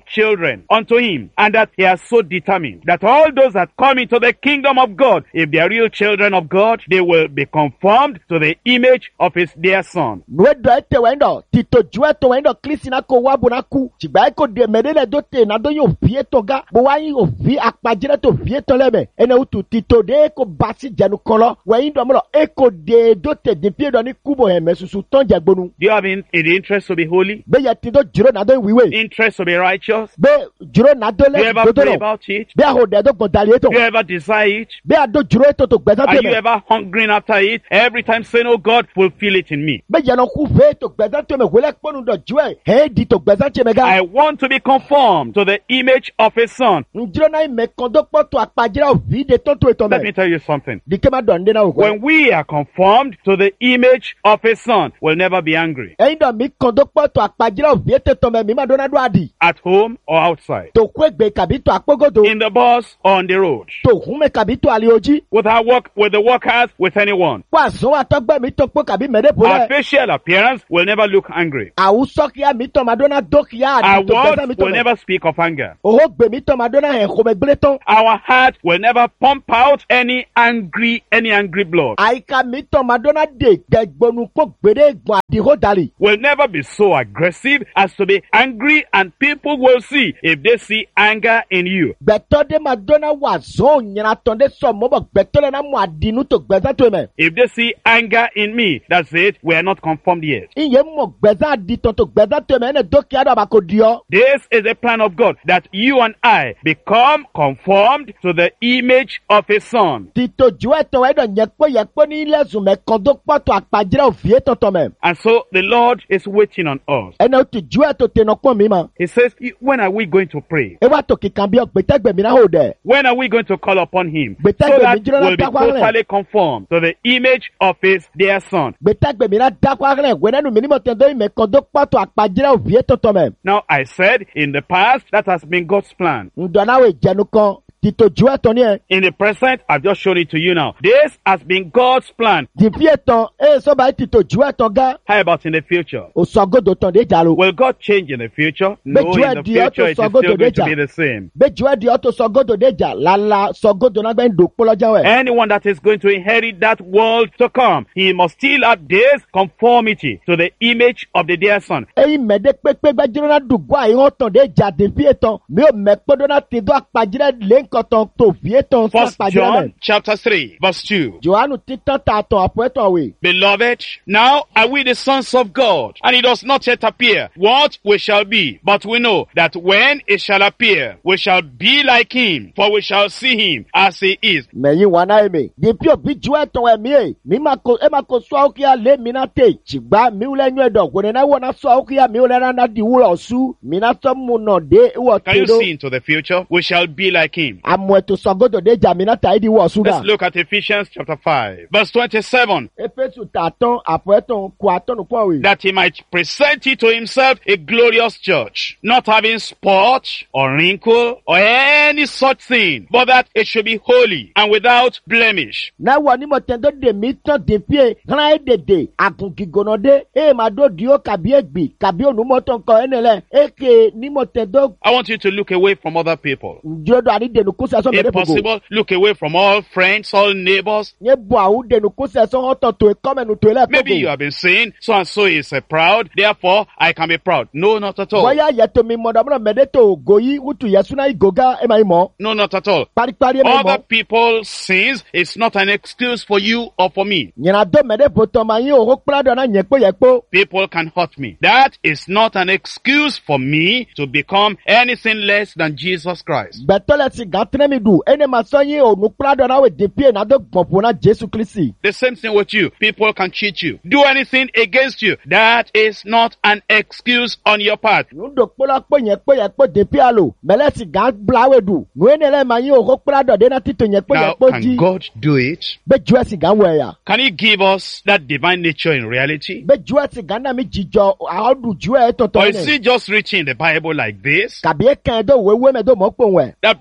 [SPEAKER 1] of children unto him, and that he has so determined that all those that come into the kingdom of God, if they are real children of God, they will be conformed to the image of his dear son.
[SPEAKER 2] nuedo ete wendo tito jueto wendo klisi na ko wabu na ku chigba ko de medele dote na do yo vieto ga bo wa yin o vi apajire to vieto lebe ene utu tito de ko basi jenu kolo we yin do mo e ko de dote de pie do ni kubo he mesusu ton jagbonu.
[SPEAKER 1] Do you have in, in the interest to be holy?
[SPEAKER 2] Be ye tito jiro na do wiwe
[SPEAKER 1] Interest to be righteous?
[SPEAKER 2] be jiro na do
[SPEAKER 1] Do you
[SPEAKER 2] le
[SPEAKER 1] ever
[SPEAKER 2] do
[SPEAKER 1] pray
[SPEAKER 2] do
[SPEAKER 1] about it?
[SPEAKER 2] be a ho de do gbodali eto
[SPEAKER 1] Do you ever desire it?
[SPEAKER 2] be a do jiro eto to gbeza
[SPEAKER 1] Are
[SPEAKER 2] to
[SPEAKER 1] you
[SPEAKER 2] me
[SPEAKER 1] ever hungering after it? Every time saying, oh God, fulfill it in me.
[SPEAKER 2] be ye no ku fe to gbeza to me wele ponu do jue he di to gbeza che me ga
[SPEAKER 1] I want to be conformed to the image of his son.
[SPEAKER 2] njiro na me kondo poto apajira o vi de to to eto
[SPEAKER 1] Let
[SPEAKER 2] me
[SPEAKER 1] me tell you something.
[SPEAKER 2] di ke ma do nde na o
[SPEAKER 1] When we are conformed to the image of his son, we'll never be angry.
[SPEAKER 2] ẹyin dọ̀ mi kondo poto apajira o vi ete to me mi ma do na do adi
[SPEAKER 1] At home or outside.
[SPEAKER 2] to kwegbe kabi to apogodo
[SPEAKER 1] In the bus or on the road.
[SPEAKER 2] to hume kabi to alioji
[SPEAKER 1] With our work, with the workers, with anyone.
[SPEAKER 2] wa so atogbe mi to po kabi mede
[SPEAKER 1] Our
[SPEAKER 2] pole
[SPEAKER 1] facial appearance will never look angry.
[SPEAKER 2] awuso kia mi to madonna dokia
[SPEAKER 1] Our
[SPEAKER 2] adi to gbeza mi
[SPEAKER 1] words
[SPEAKER 2] to
[SPEAKER 1] will
[SPEAKER 2] me
[SPEAKER 1] never speak of anger.
[SPEAKER 2] oho gbe mi to madonna he kome gbele ton
[SPEAKER 1] Our heart will never pump out any angry, any angry blood.
[SPEAKER 2] àyíká mi to madonna de gbẹgbọnu kó gbede gbọn adiho dali
[SPEAKER 1] Will never be so aggressive as to be angry, and people will see if they see anger in you.
[SPEAKER 2] gbẹtọ de madonna wa zon nyina tọn de sọ mọbọ gbẹtọ le na mu adinu to gbeza to me
[SPEAKER 1] If they see anger in me, that's it. We are not conformed yet.
[SPEAKER 2] iye mọ gbẹza adi tọn to gbeza to me ene dokia do ba ko diọ.
[SPEAKER 1] This is the plan of God, that you and I become conformed to the image of his son.
[SPEAKER 2] tito ju ẹtọ ẹdọ yẹkpọ yẹkpọ ní ilé zùmẹ kọndó pọtọ àpàjẹrẹ òfìé tọtọ mẹ.
[SPEAKER 1] And so the Lord is waiting on us.
[SPEAKER 2] ẹnna o ti ju ẹtọ tẹnọ pọ mi ma.
[SPEAKER 1] He says, when are we going to pray?
[SPEAKER 2] e wa to kíkan bí ọ gbẹtẹgbẹ mi náà hó dẹ.
[SPEAKER 1] When are we going to call upon him?
[SPEAKER 2] But
[SPEAKER 1] So
[SPEAKER 2] that
[SPEAKER 1] that
[SPEAKER 2] baby, you don't
[SPEAKER 1] we'll be
[SPEAKER 2] have to worry.
[SPEAKER 1] totally conformed to the image of his dear son.
[SPEAKER 2] gbẹtẹgbẹ mi náà dákọ arẹ wẹnẹnu mi ni mo tẹ dọ ìmẹ kọndó pọtọ àpàjẹrẹ òfìé tọtọ mẹ.
[SPEAKER 1] Now, I said in the past, that has been God's plan.
[SPEAKER 2] ndọ̀nàwó ìjẹnu kan tito ju ẹtọ ní ẹ.
[SPEAKER 1] In the present, I've just shown it to you now. This has been God's plan.
[SPEAKER 2] dìfí ẹtàn ẹ sọba tito ju ẹtàn gá.
[SPEAKER 1] How about in the future?
[SPEAKER 2] òsọgọdọ tàn dé jàló.
[SPEAKER 1] Will God change in the future? No,
[SPEAKER 2] But
[SPEAKER 1] in
[SPEAKER 2] you are
[SPEAKER 1] the
[SPEAKER 2] the
[SPEAKER 1] future,
[SPEAKER 2] author,
[SPEAKER 1] it is
[SPEAKER 2] so go
[SPEAKER 1] still
[SPEAKER 2] to
[SPEAKER 1] going to
[SPEAKER 2] nature.
[SPEAKER 1] be the same.
[SPEAKER 2] bẹjú ẹ di ọtọ sọgọdọ dé jà lala sọgọdọ náà gbẹ ń dò kpọlọjà wẹ.
[SPEAKER 1] Anyone that is going to inherit that world to come, he must still have this conformity to the image of the dear son.
[SPEAKER 2] eyi mẹ̀dẹ́ pépé gbẹ́jọ́ náà dùgbọ́ àyíwọ́n tàn dé jà dìfí ẹtàn mi ò mẹ́kpọ́dọ́ náà ti dọ́ àpàjẹ́rẹ́ lẹ́ńkọ̀tàn tó fi ẹtàn sí
[SPEAKER 1] First
[SPEAKER 2] àpàjẹ́rẹ́ mẹ́.
[SPEAKER 1] John chapter three, verse two.
[SPEAKER 2] johannu títàn tà tàn àpò ẹtàn wẹ̀.
[SPEAKER 1] Beloved, now are we the sons of God, and it does not yet appear what we shall be, but we know that when it shall appear, we shall be like him, for we shall see him as he is.
[SPEAKER 2] mẹ̀yìn wà náà mi dìfí òbí ju ẹtàn ẹ̀mí ẹ̀ mi máa ko ẹ máa ko sọ àwòkíyà lé mi náà tè ṣùgbọ́n mi ò lẹ́yìn ẹ̀dọ̀ kò ní náà wọ̀ náà sọ àwòkíyà mi ò lẹ́yìn náà di wúlọ̀ sú mi náà sọ mu nà dé wọ̀
[SPEAKER 1] Can you
[SPEAKER 2] tèdó
[SPEAKER 1] see into the future? We shall be like him.
[SPEAKER 2] àmọ̀ ètò sọgọdọ dé jà mi náà tà í di wọ̀ sú gà.
[SPEAKER 1] Let's look at Ephesians chapter five, verse twenty-seven.
[SPEAKER 2] efesu tààtàn àpò ẹtàn kò àtọ̀nù pọ̀ wẹ̀.
[SPEAKER 1] That he might present it to himself a glorious church, not having spot or wrinkle or any such thing, but that it should be holy and without blemish.
[SPEAKER 2] náà wọ ní mọ̀tẹ́ndó dèmí tán dèfí ẹ̀ hàn ẹ́ dèdè àgùnkìgònà dé ẹ̀ máa dó di ó kàbí ègbì kàbí ònùmọ̀tàn kan ẹ̀ nílẹ̀ èké ní mọ̀tẹ́ndó
[SPEAKER 1] I want you to look away from other people.
[SPEAKER 2] njúlódò àní dènù kúsẹ̀ sọ
[SPEAKER 1] If
[SPEAKER 2] mẹ́rẹ́ fògò
[SPEAKER 1] possible, look away from all friends, all neighbors.
[SPEAKER 2] nye bọ̀ àwù dènù kúsẹ̀ sọ hàn tọ̀ tó ẹ̀ kọ́mẹ̀nù tó ẹ̀ lẹ́
[SPEAKER 1] Maybe you
[SPEAKER 2] fògò
[SPEAKER 1] have been saying, so and so is uh, proud, therefore I can be proud. No, not at all.
[SPEAKER 2] bọ́yá yẹtò mi mọ̀dọ̀mọ́dọ̀ mẹ́rẹ́ tó gòyí wùtù yẹsùnà ìgògá ẹ̀ máa yìí mọ̀
[SPEAKER 1] No, not at all.
[SPEAKER 2] paripari ẹ̀ máa yìí
[SPEAKER 1] Other
[SPEAKER 2] mọ̀
[SPEAKER 1] people's sins is not an excuse for you or for me.
[SPEAKER 2] nyìnàdó mẹ́rẹ́ bòtọ̀ máa yín òhó kpladọ̀ náà nyẹ̀kpó yẹ̀kpó
[SPEAKER 1] People can hurt me. That is not an excuse for me to become anything less than Jesus Christ.
[SPEAKER 2] gbẹ̀tọ́lẹ̀ sì gàn tẹ́lẹ̀ mi dù ẹni máa sọ yín ònù kpladọ̀ náà wẹ̀ dèpí ẹ̀ náà dó gbọ̀npọ̀ náà jésù kristi.
[SPEAKER 1] The same thing with you. People can cheat you, do anything against you. That is not an excuse on your part.
[SPEAKER 2] nudo kpola kpo yẹn kpo yẹn kpo depi alo mẹlẹsi gan blawe du nuene lẹ ma yin òhó kpladọ̀ dé náà títò yẹn kpo yẹn
[SPEAKER 1] Now,
[SPEAKER 2] kpo
[SPEAKER 1] can
[SPEAKER 2] jí
[SPEAKER 1] God do it?
[SPEAKER 2] bẹ ju ẹsì gan wẹ̀ yà
[SPEAKER 1] Can He give us that divine nature in reality?
[SPEAKER 2] bẹ ju ẹsì gan náà mi jíjọ àádù ju ẹ tọ̀tọ̀
[SPEAKER 1] Or
[SPEAKER 2] yẹn
[SPEAKER 1] is it just reaching the Bible like this?
[SPEAKER 2] kàbí ẹ kàn ẹ dó wéwé mẹ dó mọ̀ pò wẹ̀
[SPEAKER 1] That brings us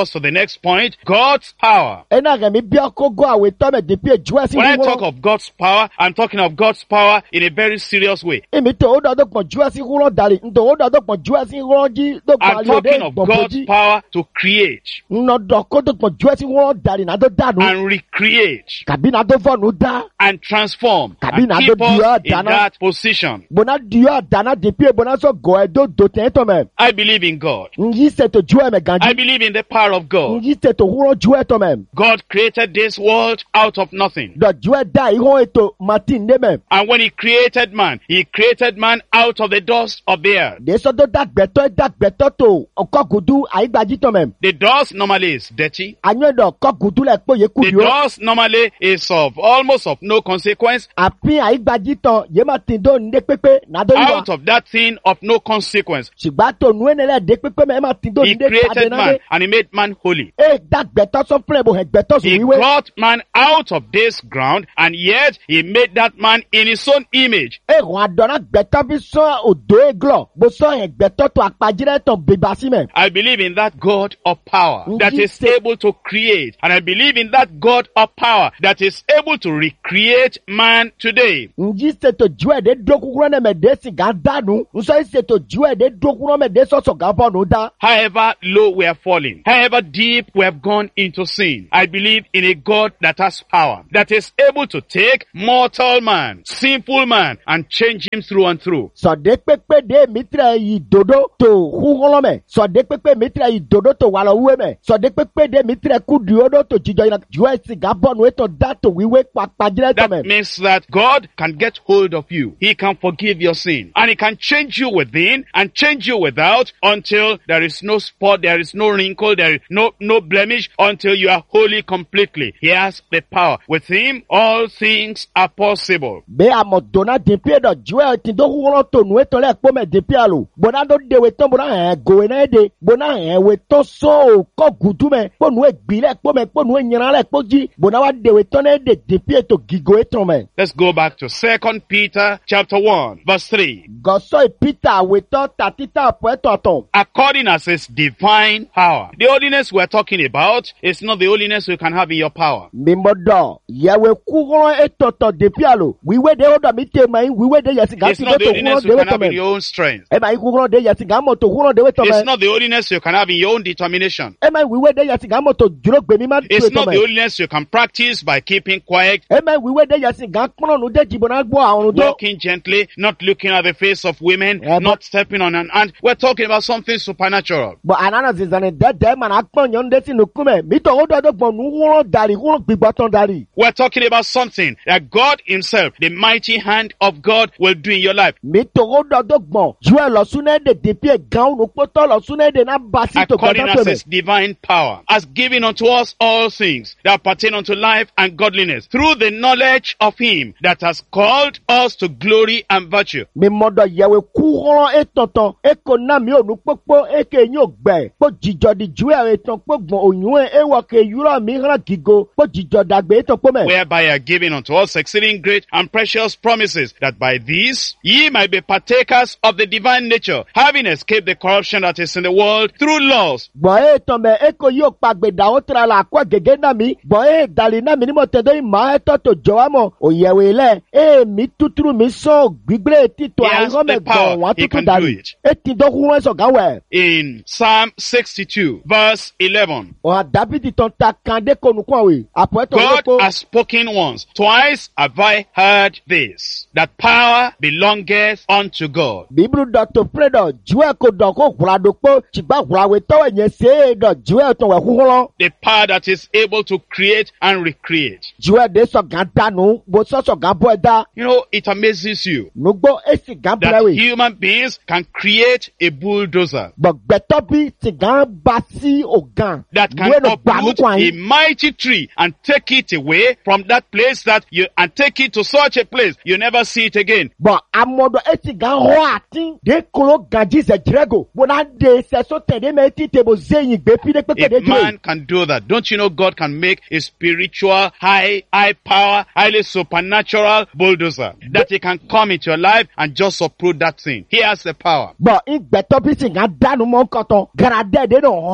[SPEAKER 1] us to the next point, God's power.
[SPEAKER 2] ena remi bi akogo awetɔ mɛ depuis edzua si
[SPEAKER 1] When I talk
[SPEAKER 2] wúrɔ
[SPEAKER 1] of God's power, I'm talking of God's power in a very serious way.
[SPEAKER 2] emi tó o dɔ do gbɔn dzua si wúrɔ dari ntò o dɔ do gbɔn dzua si wúrɔ dzi do
[SPEAKER 1] I'm
[SPEAKER 2] gbali o de
[SPEAKER 1] talking of
[SPEAKER 2] gbɔn
[SPEAKER 1] God's
[SPEAKER 2] bodzi
[SPEAKER 1] power to create
[SPEAKER 2] nnɔdɔ ko do gbɔn dzua si wúrɔ dari na do danu
[SPEAKER 1] and recreate
[SPEAKER 2] kabi na do fɔ nu da
[SPEAKER 1] and transform
[SPEAKER 2] Kabi
[SPEAKER 1] and
[SPEAKER 2] na
[SPEAKER 1] keep
[SPEAKER 2] do
[SPEAKER 1] us
[SPEAKER 2] dua
[SPEAKER 1] in
[SPEAKER 2] dana.
[SPEAKER 1] that position.
[SPEAKER 2] bona diɔ dana depuis bona sɔ gɔ ɛdo do tɛ tɔ mɛ
[SPEAKER 1] I believe in God.
[SPEAKER 2] nyi se to dzua mɛ
[SPEAKER 1] I
[SPEAKER 2] ganji
[SPEAKER 1] believe in the power of God.
[SPEAKER 2] nyi se to wúrɔ dzua tɔ mɛ
[SPEAKER 1] God created this world out of nothing.
[SPEAKER 2] dɔ dzua da ihɔn eto martin de mɛ
[SPEAKER 1] And when he created man, he created man out of the dust of the earth.
[SPEAKER 2] desɔ do da gbɛtɔ da gbɛtɔ to ɔkɔ gudu ayigbaji tɔ mɛ
[SPEAKER 1] The dust normally is dirty.
[SPEAKER 2] anyɔ dɔ kɔ gudu lɛ kpɔ ye
[SPEAKER 1] The
[SPEAKER 2] kudi o
[SPEAKER 1] dust normally is of almost of no consequence.
[SPEAKER 2] àpín ayigbaji tɔ ye ma tin do nde kpekpe na do yi wa
[SPEAKER 1] Out of that thing of no consequence,
[SPEAKER 2] ṣùgbọ́n tó nu ene lɛ de kpekpe mɛ e ma tin do
[SPEAKER 1] he
[SPEAKER 2] nde ta de
[SPEAKER 1] created
[SPEAKER 2] na
[SPEAKER 1] man
[SPEAKER 2] de
[SPEAKER 1] and he made man holy.
[SPEAKER 2] e da gbɛtɔ sɔ fúnɛ bo hɛ gbɛtɔ
[SPEAKER 1] He
[SPEAKER 2] sùn wíwé
[SPEAKER 1] brought man out of this ground and yet he made that man in his own image.
[SPEAKER 2] e hɔn adɔna gbɛtɔ bi sɔn odo e glɔ bo sɔn hɛ gbɛtɔ to akpadzi rɛ tɔn bebasi mɛ
[SPEAKER 1] I believe in that God of power that is
[SPEAKER 2] Jesus.
[SPEAKER 1] able to create. And I believe in that God of power that is able to recreate man today.
[SPEAKER 2] nji seto juɛ de do kukura ne mɛ de si gan da nu nsɔ seto juɛ de do kukura mɛ de sɔsɔ gan bɔ nu da
[SPEAKER 1] However low we are falling, however deep we have gone into sin, I believe in a God that has power, that is able to take mortal man, sinful man, and change him through and through.
[SPEAKER 2] sɔde kpekpe de mitre yi dodo to kukura mɛ sɔde kpekpe mitre yi dodo to walɔ wuwe mɛ sɔde kpekpe de mitre kudu do to jijɔ yina juɛ si gan bɔ nu etɔ da to wiwe kpa akpadzi rɛ tɔ
[SPEAKER 1] That
[SPEAKER 2] mɛ.
[SPEAKER 1] means that God can get hold of you. He can forgive your sin. And he can change you within and change you without until there is no spot, there is no wrinkle, there is no, no blemish, until you are holy completely. He has the power. With him, all things are possible.
[SPEAKER 2] be amɔdona depuis dɔ juɛ ti do kukura to nu etɔ lɛ kpɔ mɛ depuis alo bona do de wetɔ bona hɛn gowe na ye de bona hɛn wetɔ sɔ o kɔ gudu mɛ kpɔ nu egbi lɛ kpɔ mɛ kpɔ nu enyina lɛ kpɔ dzi bona wa de wetɔ na ye de depuis eto gigo etɔ mɛ.
[SPEAKER 1] Let's go back to Second Peter chapter one, verse three.
[SPEAKER 2] gɔsɔ yi peter wetɔ tatita pɔ etɔ tɔn.
[SPEAKER 1] According as his divine power. The holiness we're talking about is not the holiness you can have in your power.
[SPEAKER 2] mímɔ dɔ yɛwɛ kukura etɔ tɔ depuis alo wiwe de o dɔ mi te ma yi wiwe de yɛsi gan
[SPEAKER 1] It's
[SPEAKER 2] ti do
[SPEAKER 1] not the
[SPEAKER 2] to
[SPEAKER 1] holiness
[SPEAKER 2] kukura
[SPEAKER 1] you
[SPEAKER 2] de
[SPEAKER 1] can
[SPEAKER 2] wetɔ
[SPEAKER 1] have in
[SPEAKER 2] mɛ
[SPEAKER 1] your own strength.
[SPEAKER 2] e ma yi kukura de yɛsi gan mɔ to kukura de wetɔ
[SPEAKER 1] It's
[SPEAKER 2] mɛ
[SPEAKER 1] not the holiness you can have in your own determination.
[SPEAKER 2] e ma yi wiwe de yɛsi gan mɔ to duro gbemi ma to
[SPEAKER 1] It's
[SPEAKER 2] etɔ
[SPEAKER 1] not the
[SPEAKER 2] mɛ
[SPEAKER 1] holiness you can practice by keeping quiet,
[SPEAKER 2] e ma yi wiwe de yɛsi gan kpɔnɔ nu de jibɔ na gbɔ àrùn do.
[SPEAKER 1] walking gently, not looking at the face of women,
[SPEAKER 2] Yeah, but-
[SPEAKER 1] not stepping on an ant. We're talking about something supernatural.
[SPEAKER 2] bɔn anana zizani dɛdɛ mana kpɔn nyɔnu de si nu kume mitɔ o dɔ do gbɔn nu wúrɔ dari wúrɔ gbigbɔtɔn dari.
[SPEAKER 1] We're talking about something that God himself, the mighty hand of God, will do in your life.
[SPEAKER 2] mitɔ o dɔ do gbɔn juɛ lɔsunɛ de depi gan nukpɔtɔ lɔsunɛ de na basi to
[SPEAKER 1] According
[SPEAKER 2] gbɔdɔ
[SPEAKER 1] as
[SPEAKER 2] to
[SPEAKER 1] his
[SPEAKER 2] mɛ.
[SPEAKER 1] divine power has given unto us all things that pertain unto life and godliness through the knowledge of him that has called us to glory and virtue.
[SPEAKER 2] mímɔdɔ yɛwɛ kúrɔ etɔtɔ eko na mi o nukpɔkpɔ eke nyi o gbɛ kpɔ dzidzɔ di juɛ etɔ kpɔ gbɔn onyuɛ ewɔ ke yurɔ mi hã gigo kpɔ dzidzɔ dagbe etɔ kpɔ mɛ.
[SPEAKER 1] Whereby are given unto us exceeding great and precious promises, that by these ye might be partakers of the divine nature, having escaped the corruption that is in the world through laws.
[SPEAKER 2] gbɔn e tɔn mɛ eko yi o kpagbe da o tra la akɔ gege na mi gbɔn e dali na mi ni mo tɛ do ima etɔ to jɔ wa mɔ o yɛwɛ lɛ e mi tuturu mi sɔn gbigble ti to
[SPEAKER 1] He has
[SPEAKER 2] ayɔ mɛ
[SPEAKER 1] the power.
[SPEAKER 2] gbɔn wa
[SPEAKER 1] He
[SPEAKER 2] tutu
[SPEAKER 1] can do
[SPEAKER 2] dali
[SPEAKER 1] it.
[SPEAKER 2] e ti dɔ kúrɔ sɔ gan wɛ.
[SPEAKER 1] In Psalm sixty-two, verse eleven,
[SPEAKER 2] ɔn dabidi tɔn ta kan de ko nukun awe apɔ etɔ
[SPEAKER 1] God
[SPEAKER 2] ko.
[SPEAKER 1] has spoken once, twice have I heard this, that power belongeth unto God.
[SPEAKER 2] bibulu dɔ to pere dɔ juɛ ko dɔ ko wura do kpɔ tsigba wurawe tɔwɛ nye se dɔ juɛ tɔn wɛ kúrɔ
[SPEAKER 1] The power that is able to create and recreate.
[SPEAKER 2] juɛ de sɔ gan danu bo sɔsɔ gan bɔ da
[SPEAKER 1] You know, it amazes you
[SPEAKER 2] nugbo esi gan
[SPEAKER 1] that
[SPEAKER 2] pere we.
[SPEAKER 1] human beings can create a bulldozer
[SPEAKER 2] gbọ̀gbẹ́tọ́ bí sìgá bá sí ọ̀gàn
[SPEAKER 1] that can
[SPEAKER 2] ìwé ló gbà mú
[SPEAKER 1] uproot
[SPEAKER 2] kwan
[SPEAKER 1] a
[SPEAKER 2] yín.
[SPEAKER 1] mighty tree and take it away from that place that you and take it to such a place you never see it again.
[SPEAKER 2] bɔn amọ̀dọ̀ ẹ sìgá họ àti de kolo gànjí sẹ̀jìrẹ́gò bọ́nà de sẹ̀sọ́ tẹ̀lé mẹ́ ti tẹ̀ bó zéyìn gbé fi dé pépé
[SPEAKER 1] A
[SPEAKER 2] de jù.
[SPEAKER 1] man can do that. Don't you know God can make a spiritual, high, high power, highly supernatural bulldozer that he can come into your life and just uproot that thing. He has the power.
[SPEAKER 2] bɔn ìgbẹ́tọ́ bí sìgá dánú mọ́ kọ́tọ́ gàràdẹ́ de nà hàn àdọ́nà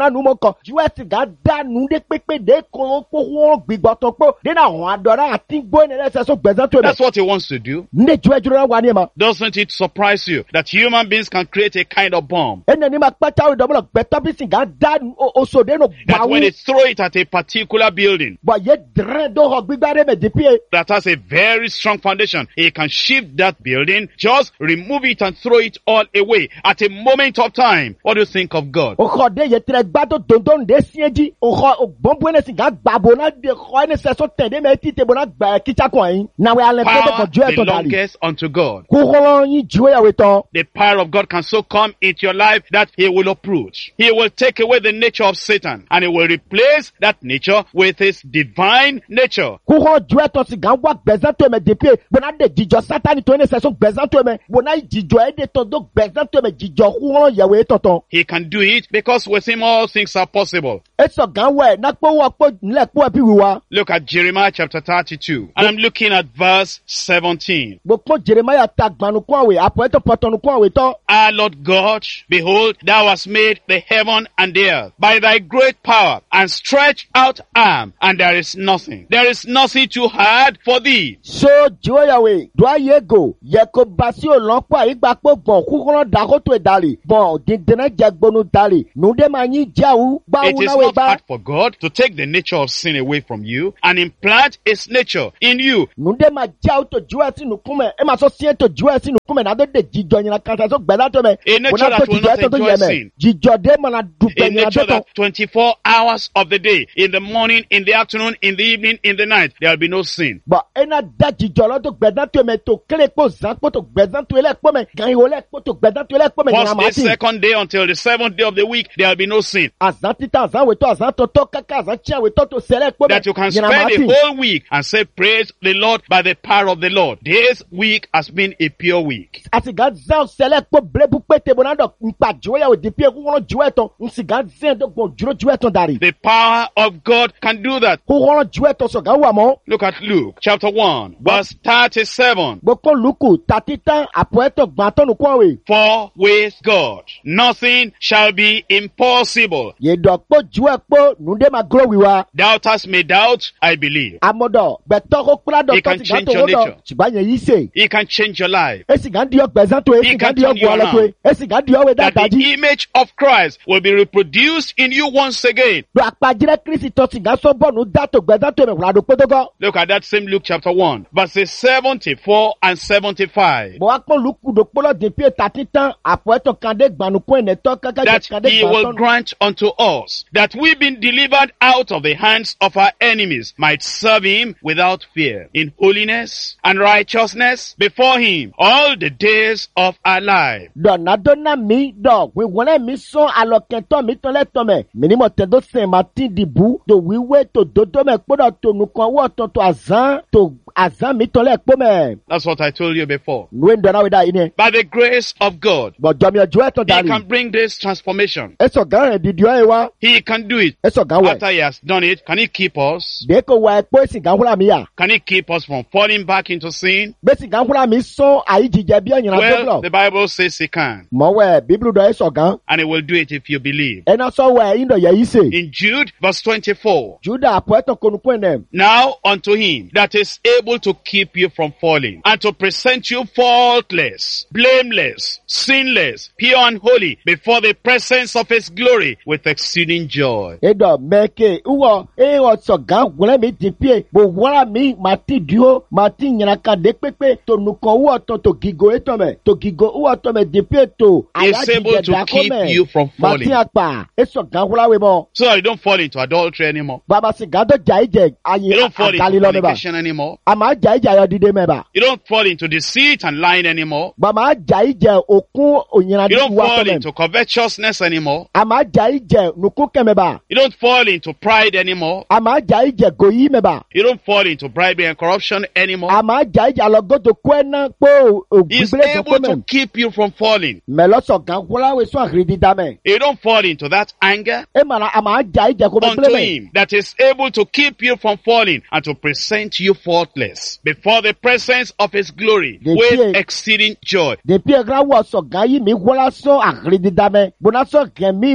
[SPEAKER 2] nu mo kan ju esi ga da nu de pepe de ko po won gbigbo to po de na won adora ati gbo ni lese so gbezan to me.
[SPEAKER 1] That's what he wants to do.
[SPEAKER 2] Ne ju ejuro wa ni ma.
[SPEAKER 1] Doesn't it surprise you that human beings can create a kind of bomb
[SPEAKER 2] Ene ni ma pata o domo gbeto bi sin ga da o so de no
[SPEAKER 1] that when
[SPEAKER 2] bawo.
[SPEAKER 1] they throw it at a particular building
[SPEAKER 2] Bo ye dren do ho gbigbare me dipie.
[SPEAKER 1] that has a very strong foundation, he can shift that building, just remove it and throw it all away at a moment of time. What do you think of God?
[SPEAKER 2] O kho de ye tre gba to dondon de sieji o kho o bombo ne sin ga gbabo na de kho ne se so tede me ti te bo na gba kicha kon yin na we ale pe ko
[SPEAKER 1] Power
[SPEAKER 2] ju e to dali
[SPEAKER 1] belongs unto God.
[SPEAKER 2] ku kho yin ju e we to
[SPEAKER 1] The power of God can so come into your life that he will approach. He will take away the nature of Satan and he will replace that nature with his divine nature.
[SPEAKER 2] ku kho ju e to si ga wa gbezan to me dipie bo na de jijo satani to ne se so gbezan to me bo na jijo e de to do gbezan to me jijo ku kho ye we to to
[SPEAKER 1] He can do it because with him all things are possible.
[SPEAKER 2] e so ga we na po wo po nle po bi wi wa
[SPEAKER 1] Look at Jeremiah chapter thirty-two. And I'm looking at verse seventeen.
[SPEAKER 2] bo po Jeremiah ta gbanu ko we apo e to potonu ko we to
[SPEAKER 1] Ah, Lord God, behold, thou hast made the heaven and the earth by thy great power and stretched out arm, and there is nothing. There is nothing too hard for thee.
[SPEAKER 2] so joyawe do aye go ye ko basi o lon pa igba po gbon ku kho da ko to dali bon dindena jagbonu dali nu de ma yin jawu gba
[SPEAKER 1] It
[SPEAKER 2] wu
[SPEAKER 1] is
[SPEAKER 2] na we
[SPEAKER 1] not
[SPEAKER 2] ba
[SPEAKER 1] hard for God to take the nature of sin away from you and implant his nature in you.
[SPEAKER 2] nu de ma jawu to juwa si nu kume e ma so sie to juwa si nu kume na do de jijo yin kan so gbe la to me
[SPEAKER 1] A nature
[SPEAKER 2] Bona
[SPEAKER 1] that
[SPEAKER 2] to
[SPEAKER 1] will
[SPEAKER 2] jijo
[SPEAKER 1] not
[SPEAKER 2] to to
[SPEAKER 1] enjoy
[SPEAKER 2] ye me
[SPEAKER 1] sin.
[SPEAKER 2] jijo de ma na du
[SPEAKER 1] A
[SPEAKER 2] pe yin
[SPEAKER 1] nature
[SPEAKER 2] to
[SPEAKER 1] that twenty-four hours of the day, in the morning, in the afternoon, in the evening, in the night, there will be no sin.
[SPEAKER 2] but e na da jijo lo to gbe dan to me to kele po zan po to gbe dan to ele po me gan yo le po to gbe dan to ele po me
[SPEAKER 1] First
[SPEAKER 2] na
[SPEAKER 1] day,
[SPEAKER 2] ma ti
[SPEAKER 1] second day, until the seventh day of the week, there will be no sin.
[SPEAKER 2] azan tita azan we to azan to to kaka azan chia we to to sele po me
[SPEAKER 1] That you can
[SPEAKER 2] yin na ma
[SPEAKER 1] spend
[SPEAKER 2] ti.
[SPEAKER 1] a whole week and say, praise the Lord by the power of the Lord. This week has been a pure week.
[SPEAKER 2] asiga zan sele kpo blebu pete bonado npa joya o di pie ku wono joe ton nsiga zan do gbo juro joe ton dari
[SPEAKER 1] The power of God can do that.
[SPEAKER 2] ku wono joe ton so ga wa mo
[SPEAKER 1] Look at Luke chapter one, verse thirty-seven.
[SPEAKER 2] gbogbo luku tatitan apoeto gban tonu ko we
[SPEAKER 1] For with God nothing shall be impossible.
[SPEAKER 2] ye do po joe po nunde ma gro wiwa
[SPEAKER 1] Doubters may doubt, I believe.
[SPEAKER 2] amodo be to ko kura do
[SPEAKER 1] He
[SPEAKER 2] to
[SPEAKER 1] can
[SPEAKER 2] ti ga
[SPEAKER 1] change
[SPEAKER 2] to
[SPEAKER 1] your
[SPEAKER 2] wodo
[SPEAKER 1] nature.
[SPEAKER 2] sigba yen yi se
[SPEAKER 1] He can change your life.
[SPEAKER 2] esiga ndi o gbezan to
[SPEAKER 1] He
[SPEAKER 2] esiga
[SPEAKER 1] can
[SPEAKER 2] ndi o
[SPEAKER 1] turn you
[SPEAKER 2] gbo ale to
[SPEAKER 1] around.
[SPEAKER 2] esiga ndi o we
[SPEAKER 1] That
[SPEAKER 2] dadaji
[SPEAKER 1] the image of Christ will be reproduced in you once again.
[SPEAKER 2] do apajire kristi to siga so bonu da to gbezan to me wura do potogo
[SPEAKER 1] Look at that same Luke chapter one, verses seventy-four and seventy-five.
[SPEAKER 2] bo wa pon luku do polo de pie tatitan apoeto kande gbanu ko ene to kaka je
[SPEAKER 1] That
[SPEAKER 2] kande
[SPEAKER 1] he
[SPEAKER 2] gban
[SPEAKER 1] will
[SPEAKER 2] tonu
[SPEAKER 1] grant unto us, that we being delivered out of the hands of our enemies might serve him without fear, in holiness and righteousness before him all the days of our life.
[SPEAKER 2] dọ̀nà dọ́nà mi dọ̀ wíwọ́lẹ̀ mi sọ alọ̀kẹ́tọ̀ mi tọ́lẹ̀ tọ́mẹ̀ mínímọ̀ tẹ́dọ̀ sẹ̀ máa ti dìbò tó wíwé tó dodo mẹ́ kpọ́dọ̀ tó nùkọ́ wọ́ tó tó àzán tó àzán mi tọ́lẹ̀ kpọ́ mẹ́.
[SPEAKER 1] That's what I told you before.
[SPEAKER 2] nuwe ń dọ̀nà wí dá yìí ni.
[SPEAKER 1] By the grace of God,
[SPEAKER 2] gbọ̀jọ́ mi ọjọ́ ẹ̀tọ́
[SPEAKER 1] he
[SPEAKER 2] darí.
[SPEAKER 1] can bring this transformation.
[SPEAKER 2] ẹsọ̀ gan rẹ̀ dìdí ọ̀ yẹ wa.
[SPEAKER 1] He can do it.
[SPEAKER 2] ẹsọ̀ gan wẹ̀.
[SPEAKER 1] After he has done it, can he keep us?
[SPEAKER 2] dèkò wà ẹ̀kpọ́ èsì gan wúlà mi yà.
[SPEAKER 1] Can he keep us from falling back into sin?
[SPEAKER 2] bẹ́sì gan wúlà mi sọ àyíjìjẹ bí ẹ̀yìn
[SPEAKER 1] Well,
[SPEAKER 2] àdókòlò.
[SPEAKER 1] the Bible says he can,
[SPEAKER 2] mọ̀wẹ́ bíbélù dọ̀ ẹsọ̀ gan.
[SPEAKER 1] and he will do it if you believe.
[SPEAKER 2] ẹ̀nà sọ wẹ̀ ẹ̀yìn dọ̀ yẹ yìí sè.
[SPEAKER 1] In Jude, verse twenty-four,
[SPEAKER 2] juda àpò ẹ̀tọ̀ konukun ẹ̀
[SPEAKER 1] now unto him that is able to keep you from falling, and to present you faultless, blameless, sinless, pure and holy before the presence of his glory with exceeding joy.
[SPEAKER 2] edo meke uwo e o so gan wole mi di pie bo wora mi ma ti dio ma ti nyana ka de pepe to nuko wo to to gigo eto me to gigo wo to me di pie to
[SPEAKER 1] He's able to keep you from
[SPEAKER 2] ma
[SPEAKER 1] falling.
[SPEAKER 2] ti apa e so gan wora we mo
[SPEAKER 1] So that you don't fall into adultery anymore.
[SPEAKER 2] baba si gan do jai je
[SPEAKER 1] You
[SPEAKER 2] ayin
[SPEAKER 1] don't fall
[SPEAKER 2] agali
[SPEAKER 1] into
[SPEAKER 2] lo me ba
[SPEAKER 1] fornication anymore.
[SPEAKER 2] ama jai je ayo dide me ba
[SPEAKER 1] You don't fall into deceit and lying anymore.
[SPEAKER 2] baba jai je okun onyana
[SPEAKER 1] You
[SPEAKER 2] di
[SPEAKER 1] don't
[SPEAKER 2] wa
[SPEAKER 1] fall
[SPEAKER 2] to me
[SPEAKER 1] into covetousness anymore.
[SPEAKER 2] ama jai je nuku ke me ba
[SPEAKER 1] You don't fall into pride anymore.
[SPEAKER 2] ama jai je goyi me ba
[SPEAKER 1] You don't fall into bribery and corruption anymore.
[SPEAKER 2] ama jai je alogodo kwena po
[SPEAKER 1] He's
[SPEAKER 2] ogbibile to
[SPEAKER 1] able
[SPEAKER 2] me
[SPEAKER 1] to keep you from falling.
[SPEAKER 2] mẹlọsọ gan wọlá we sọ àkìrì dídá mẹ.
[SPEAKER 1] You don't fall into that anger.
[SPEAKER 2] ẹ màrà àmà àjà ìjà kó bẹ
[SPEAKER 1] Unto
[SPEAKER 2] gbélé mẹ.
[SPEAKER 1] him that is able to keep you from falling and to present you faultless before the presence of his glory
[SPEAKER 2] The
[SPEAKER 1] with
[SPEAKER 2] fear-
[SPEAKER 1] exceeding joy.
[SPEAKER 2] dèpí ẹ̀ka wọ̀ sọ gan yìí mi wọlá sọ àkìrì dídá mẹ. bùnà sọ gẹ̀mí wá gígó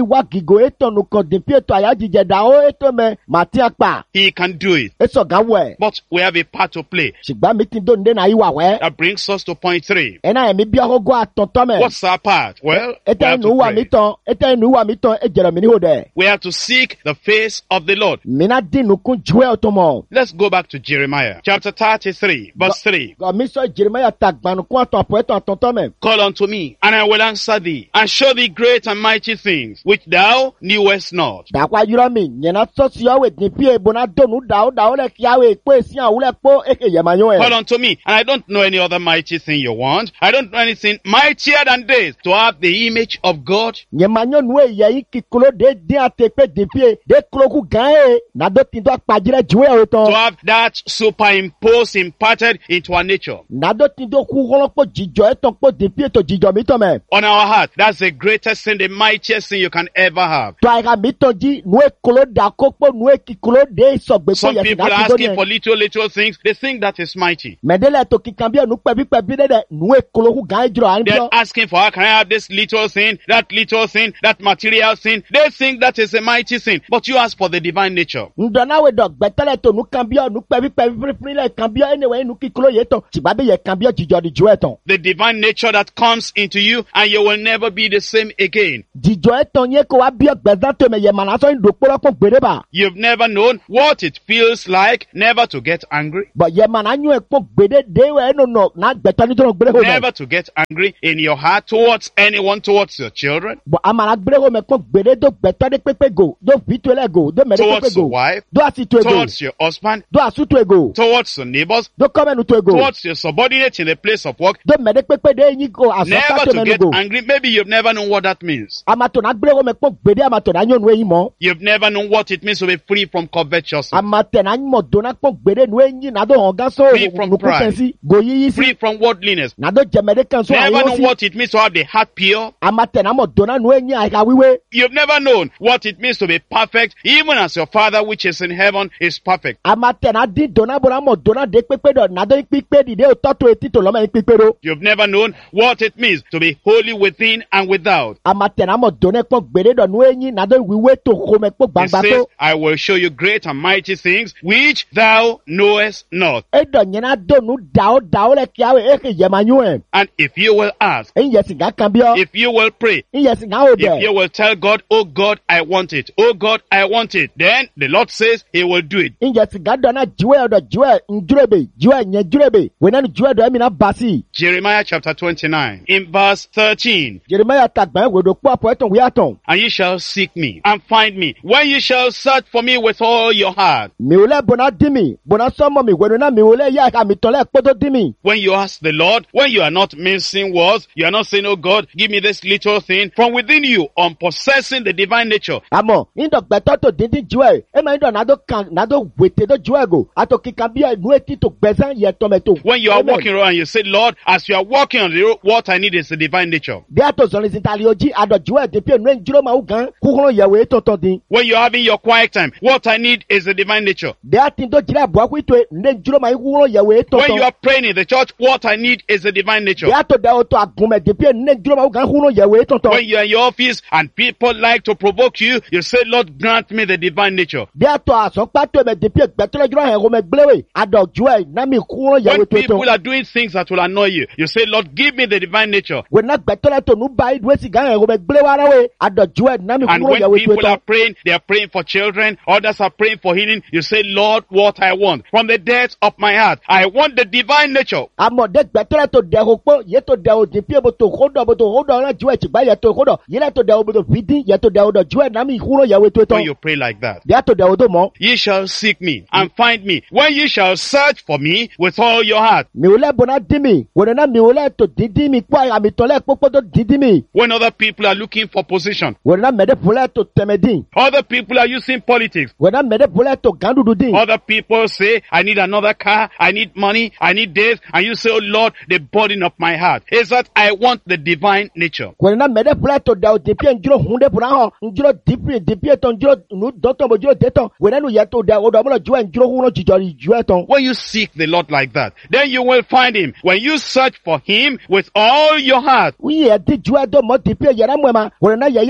[SPEAKER 2] go eto nuko dipi eto ayajije da o eto me mati akpa.
[SPEAKER 1] He can do it.
[SPEAKER 2] Eso gawe.
[SPEAKER 1] But we have a part to play.
[SPEAKER 2] Shigba mi ti do nde na iwa we.
[SPEAKER 1] That brings us to point three.
[SPEAKER 2] Ena emi bi ogo atonto me.
[SPEAKER 1] What's our part? Well, we
[SPEAKER 2] Eta
[SPEAKER 1] have
[SPEAKER 2] nu
[SPEAKER 1] to
[SPEAKER 2] wa mi
[SPEAKER 1] pray.
[SPEAKER 2] ton, eta nu wa mi ton e jere mi ni hode.
[SPEAKER 1] We have to seek the face of the Lord.
[SPEAKER 2] Mina di nukun juwe otomo.
[SPEAKER 1] Let's go back to Jeremiah chapter thirty-three, verse three.
[SPEAKER 2] Go mi so Jeremiah tagbanu kun aton apo eto atonto me.
[SPEAKER 1] Call unto me, and I will answer thee, and show thee great and mighty things, which thou knewest not.
[SPEAKER 2] Da kwa yuro mi, nyena so si owe dipi e bona donu da o da o le kiawe pe si an ule po eke yemanyo e.
[SPEAKER 1] Call unto me, and I don't know any other mighty thing you want. I don't know anything mightier than this, to have the image of God.
[SPEAKER 2] Yemanyo nuwe ye yi kikulo de di atepe dipi e, de kuloku gan e, na do tindo akpajire juwe o
[SPEAKER 1] To
[SPEAKER 2] ton.
[SPEAKER 1] have that superimposed, imparted into our nature.
[SPEAKER 2] Na do tindo ku holo po jijo e ton po dipi e to jijo mi ton me.
[SPEAKER 1] On our heart, that's the greatest sin, the mightiest sin you can ever have.
[SPEAKER 2] To aika mi ton ji, nuwe kulo da kopo nuwe kikulo de sogbe po
[SPEAKER 1] Some
[SPEAKER 2] yesi
[SPEAKER 1] people
[SPEAKER 2] na
[SPEAKER 1] are
[SPEAKER 2] tindo
[SPEAKER 1] asking
[SPEAKER 2] ni.
[SPEAKER 1] for little, little things. They think that is mighty.
[SPEAKER 2] Medele to kikambia nu pebi pebi de de, nuwe kulo ku gan e jiro an
[SPEAKER 1] They're
[SPEAKER 2] pio.
[SPEAKER 1] asking for, how can I have this little thing, that little thing, that material thing? They think that is a mighty thing. But you ask for the divine nature.
[SPEAKER 2] Ndona we dog betele to nu kambia nu pebi pebi free free le kambia anyway nu kikulo ye ton. Chibabe ye kambia jijo di juwe ton.
[SPEAKER 1] The divine nature that comes into you, and you will never be the same again.
[SPEAKER 2] Jijo e ton ye ko wa bio gbezan to me ye manaso ndo poro kon gbere ba.
[SPEAKER 1] You've never known what it feels like never to get angry,
[SPEAKER 2] But ye mananyo e kon gbede de we no no na gbeto ni to gbere ho me.
[SPEAKER 1] never to get angry in your heart towards anyone, towards your children,
[SPEAKER 2] But amana gbere ho me kon gbede do gbeto de pepe go, do fitu ele go, do mere pepe
[SPEAKER 1] towards your
[SPEAKER 2] go.
[SPEAKER 1] wife,
[SPEAKER 2] Do asitu ego,
[SPEAKER 1] towards your husband,
[SPEAKER 2] do asutu ego,
[SPEAKER 1] towards your neighbors,
[SPEAKER 2] do come nu to ego.
[SPEAKER 1] towards your subordinate in the place of work.
[SPEAKER 2] Do mere pepe de yin ko asoka
[SPEAKER 1] Never
[SPEAKER 2] to
[SPEAKER 1] to
[SPEAKER 2] me
[SPEAKER 1] get
[SPEAKER 2] go.
[SPEAKER 1] angry. Maybe you've never known what that means.
[SPEAKER 2] Amato na gbere ho me kon gbede amato na nyon we yin mo.
[SPEAKER 1] You've never known what it means to be free from covetousness,
[SPEAKER 2] Amate na mo do na kon gbede nu yin na do honga so
[SPEAKER 1] Free from
[SPEAKER 2] nu ku
[SPEAKER 1] pride.
[SPEAKER 2] sensi go yi
[SPEAKER 1] free
[SPEAKER 2] si
[SPEAKER 1] from worldliness.
[SPEAKER 2] na do jemede kan so
[SPEAKER 1] Never
[SPEAKER 2] ayo
[SPEAKER 1] known
[SPEAKER 2] si.
[SPEAKER 1] what it means to have the heart pure.
[SPEAKER 2] Amate na mo do na nu yin aika wiwe.
[SPEAKER 1] You've never known what it means to be perfect, even as your Father which is in heaven is perfect.
[SPEAKER 2] Amate na di do na bo na mo do na de pepe do na do pipe di de o to to eti to lo me pipe ro.
[SPEAKER 1] You've never known what it means to be holy within and without.
[SPEAKER 2] Amate na mo do na kon gbede do nu yin na do wiwe to ho me po
[SPEAKER 1] He
[SPEAKER 2] gbangba
[SPEAKER 1] says,
[SPEAKER 2] to.
[SPEAKER 1] I will show you great and mighty things which thou knowest not.
[SPEAKER 2] Edo nyina do nu dao dao le kiawe eke yemanyo e.
[SPEAKER 1] And if you will ask,
[SPEAKER 2] En yesi ga kambio.
[SPEAKER 1] if you will pray,
[SPEAKER 2] En yesi ga obe.
[SPEAKER 1] if you will tell God, oh God, I want it, oh God, I want it, then the Lord says he will do it.
[SPEAKER 2] En yesi ga do na jiwe do jiwe njurebe, jiwe nye jurebe. Wena ni jiwe do emi na basi.
[SPEAKER 1] Jeremiah chapter twenty-nine, in verse thirteen.
[SPEAKER 2] Jeremiah tagba we do po apo eton we aton.
[SPEAKER 1] And ye shall seek me and find me when you shall search for me with all your heart.
[SPEAKER 2] Mi ole bona dimi, bona somo mi wenu na mi ole ya ka mi tole poto dimi.
[SPEAKER 1] When you ask the Lord, when you are not mincing words, you are not saying, oh God, give me this little thing from within you on possessing the divine nature.
[SPEAKER 2] Amo, indo gbeto to dindin jiwe. E ma indo nado kan nado wete do jiwe go. Ato kikambia nu eti to gbezan ye to me to.
[SPEAKER 1] When you are
[SPEAKER 2] Amen.
[SPEAKER 1] walking around and you say, Lord, as you are walking on the road, what I need is the divine nature.
[SPEAKER 2] Bi ato zoni zintali oji ado jiwe de pe nu njuro ma ugan kuholo yewe to to din.
[SPEAKER 1] When you're having your quiet time, what I need is the divine nature.
[SPEAKER 2] De atin do jira bo aku ito nde njuro ma kuholo yewe to
[SPEAKER 1] When
[SPEAKER 2] to.
[SPEAKER 1] you are praying in the church, what I need is the divine nature.
[SPEAKER 2] De ato de auto agume de pe nde njuro ma ugan kuholo yewe to to.
[SPEAKER 1] When you're in your office and people like to provoke you, you say, Lord, grant me the divine nature.
[SPEAKER 2] De ato aso pato me de pe gbeto le juro he go me gblewe ado jiwe na mi kuholo yewe
[SPEAKER 1] When
[SPEAKER 2] to to.
[SPEAKER 1] people are doing things that will annoy you, you say, Lord, give me the divine nature.
[SPEAKER 2] We na gbeto le to nu ba idwe si gan he go me gblewe ara we ado jiwe na mi
[SPEAKER 1] And
[SPEAKER 2] kuholo
[SPEAKER 1] when
[SPEAKER 2] yewe to
[SPEAKER 1] people are
[SPEAKER 2] to.
[SPEAKER 1] praying, they are praying for children, others are praying for healing, you say, Lord, what I want from the depths of my heart, I want the divine nature.
[SPEAKER 2] Amo de gbeto le to de ho po ye to de o di pe bo to hodo bo to hodo na jiwe ti ba ye to hodo ye le to de o bo to vidin ye to de o do jiwe na mi kuholo yewe to to.
[SPEAKER 1] When you pray like that,
[SPEAKER 2] De ato de o do mo.
[SPEAKER 1] ye shall seek me and find me when ye shall search for me with all your heart.
[SPEAKER 2] Mi ole bona dimi, wena na mi ole to didi mi kwa ami tole popo to didi mi.
[SPEAKER 1] When other people are looking for position,
[SPEAKER 2] Wena mede pole to temedin.
[SPEAKER 1] other people are using politics,
[SPEAKER 2] Wena mede pole to gandu din.
[SPEAKER 1] other people say, I need another car, I need money, I need this, and you say, oh Lord, the burden of my heart is that I want the divine nature.
[SPEAKER 2] Wena mede pole to da o dipi njuro hunde pura ho, njuro dipi dipi to njuro nu doto bo njuro deton. Wena nu ye to da o do mo njuro njuro huno jijori njuro ton.
[SPEAKER 1] When you seek the Lord like that, then you will find him. When you search for him with all your heart,
[SPEAKER 2] Wi ye di njuro do mo dipi yera mwema. Wena ye ya ha to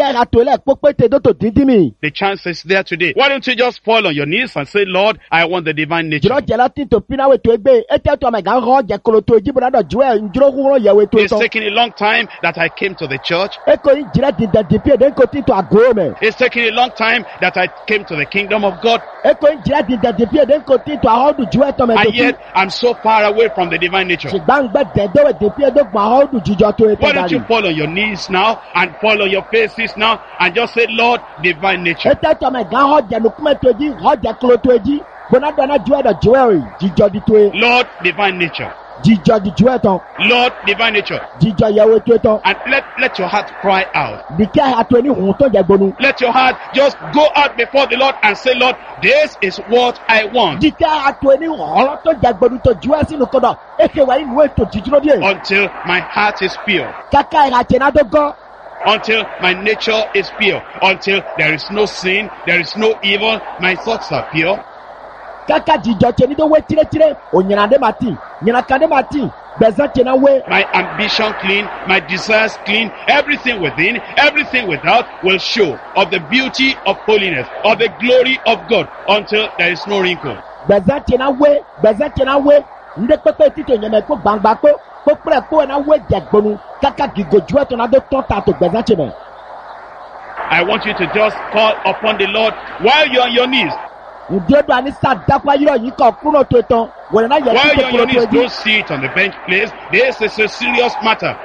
[SPEAKER 2] lẹ́ pópé tèdó tó dídí mi.
[SPEAKER 1] The chance is there today. Why don't you just fall on your knees and say, Lord, I want the divine nature.
[SPEAKER 2] jùlọ jẹ́lá tí tó pinna wẹ̀ tó egbe ètò ẹ̀tọ́ àmì gàn hàn jẹ́ kolo tó ejì bọ̀dá dọ̀ jùwẹ̀ njúlọ wúrọ̀ yẹ̀ wẹ̀ tó
[SPEAKER 1] It's
[SPEAKER 2] tán.
[SPEAKER 1] taking a long time that I came to the church.
[SPEAKER 2] eko yìí jìlẹ̀ dídẹ̀ dìpí èdè ńkò tí tó àgọ́ mẹ́.
[SPEAKER 1] It's taking a long time that I came to the kingdom of God.
[SPEAKER 2] eko yìí jìlẹ̀ dídẹ̀ dìpí èdè ńkò tí tó àhọ́dù jùwẹ̀ tọ́ mẹ́ tó
[SPEAKER 1] And
[SPEAKER 2] tí.
[SPEAKER 1] yet, I'm so far away from the divine nature.
[SPEAKER 2] ṣùgbọ́n gbẹ dẹ̀dẹ̀wẹ̀ dìpí èdè gbọ̀n àhọ́dù jíjọ tó ètò
[SPEAKER 1] Why don't you
[SPEAKER 2] ìdarí.
[SPEAKER 1] fall on your knees now and fall on your faces now and just say, Lord, divine nature.
[SPEAKER 2] ètò ẹ̀tọ́ àmì gàn hàn jẹ́ nukumẹ̀ tó ejì hàn jẹ́ kolo tó ejì bọ̀dá dọ̀ jùwẹ̀ dọ̀ jùwẹ̀ jíjọ di tó e
[SPEAKER 1] Lord, divine nature.
[SPEAKER 2] jíjọ di jùwẹ̀ tán
[SPEAKER 1] Lord, divine nature.
[SPEAKER 2] jíjọ yẹwò tó tán.
[SPEAKER 1] And let, let your heart cry out.
[SPEAKER 2] dìkẹ́ àtò ẹni hùn tó jẹ́ gbónú.
[SPEAKER 1] Let your heart just go out before the Lord and say, Lord, this is what I want.
[SPEAKER 2] dìkẹ́ àtò ẹni họ̀rọ̀ tó jẹ́ gbónú tó jùwẹ̀ sínú kọ́dọ̀ èké wà nínú ètò jíjúrò díẹ̀.
[SPEAKER 1] Until my heart is pure.
[SPEAKER 2] kàkà ìhàtẹ̀ náà tó gọ́.
[SPEAKER 1] Until my nature is pure. Until there is no sin, there is no evil, my thoughts are pure.
[SPEAKER 2] kàkà jíjọ tẹ̀ ní tó wé tirẹ̀tirẹ̀ ònyìnàdé máa tì nyìnàkàdé máa tì gbẹ̀sán tẹ̀ náà wé.
[SPEAKER 1] My ambition clean, my desires clean, everything within, everything without will show of the beauty of holiness, of the glory of God, until there is no wrinkle.
[SPEAKER 2] gbẹ̀sán tẹ̀ náà wé gbẹ̀sán tẹ̀ náà wé ndé pépé títò nyẹmẹ kó gbangba kó kó kpẹ́rẹ́ kó ẹ̀ náà wé jẹ́ gbónú kàkà gígò jùwẹ̀ tó náà tó tán ta tó gbẹ̀sán tẹ̀ mẹ́.
[SPEAKER 1] I want you to just call upon the Lord while you're on your knees.
[SPEAKER 2] ǹdí ọdún àní sàdákùn ayírọ̀ yìí kọ̀ kúrò tó tán wọ̀nyí náà yẹ
[SPEAKER 1] While
[SPEAKER 2] kí
[SPEAKER 1] you're on
[SPEAKER 2] kókòrò
[SPEAKER 1] your
[SPEAKER 2] tó
[SPEAKER 1] knees,
[SPEAKER 2] ẹjí.
[SPEAKER 1] don't sit on the bench place. This is a serious matter.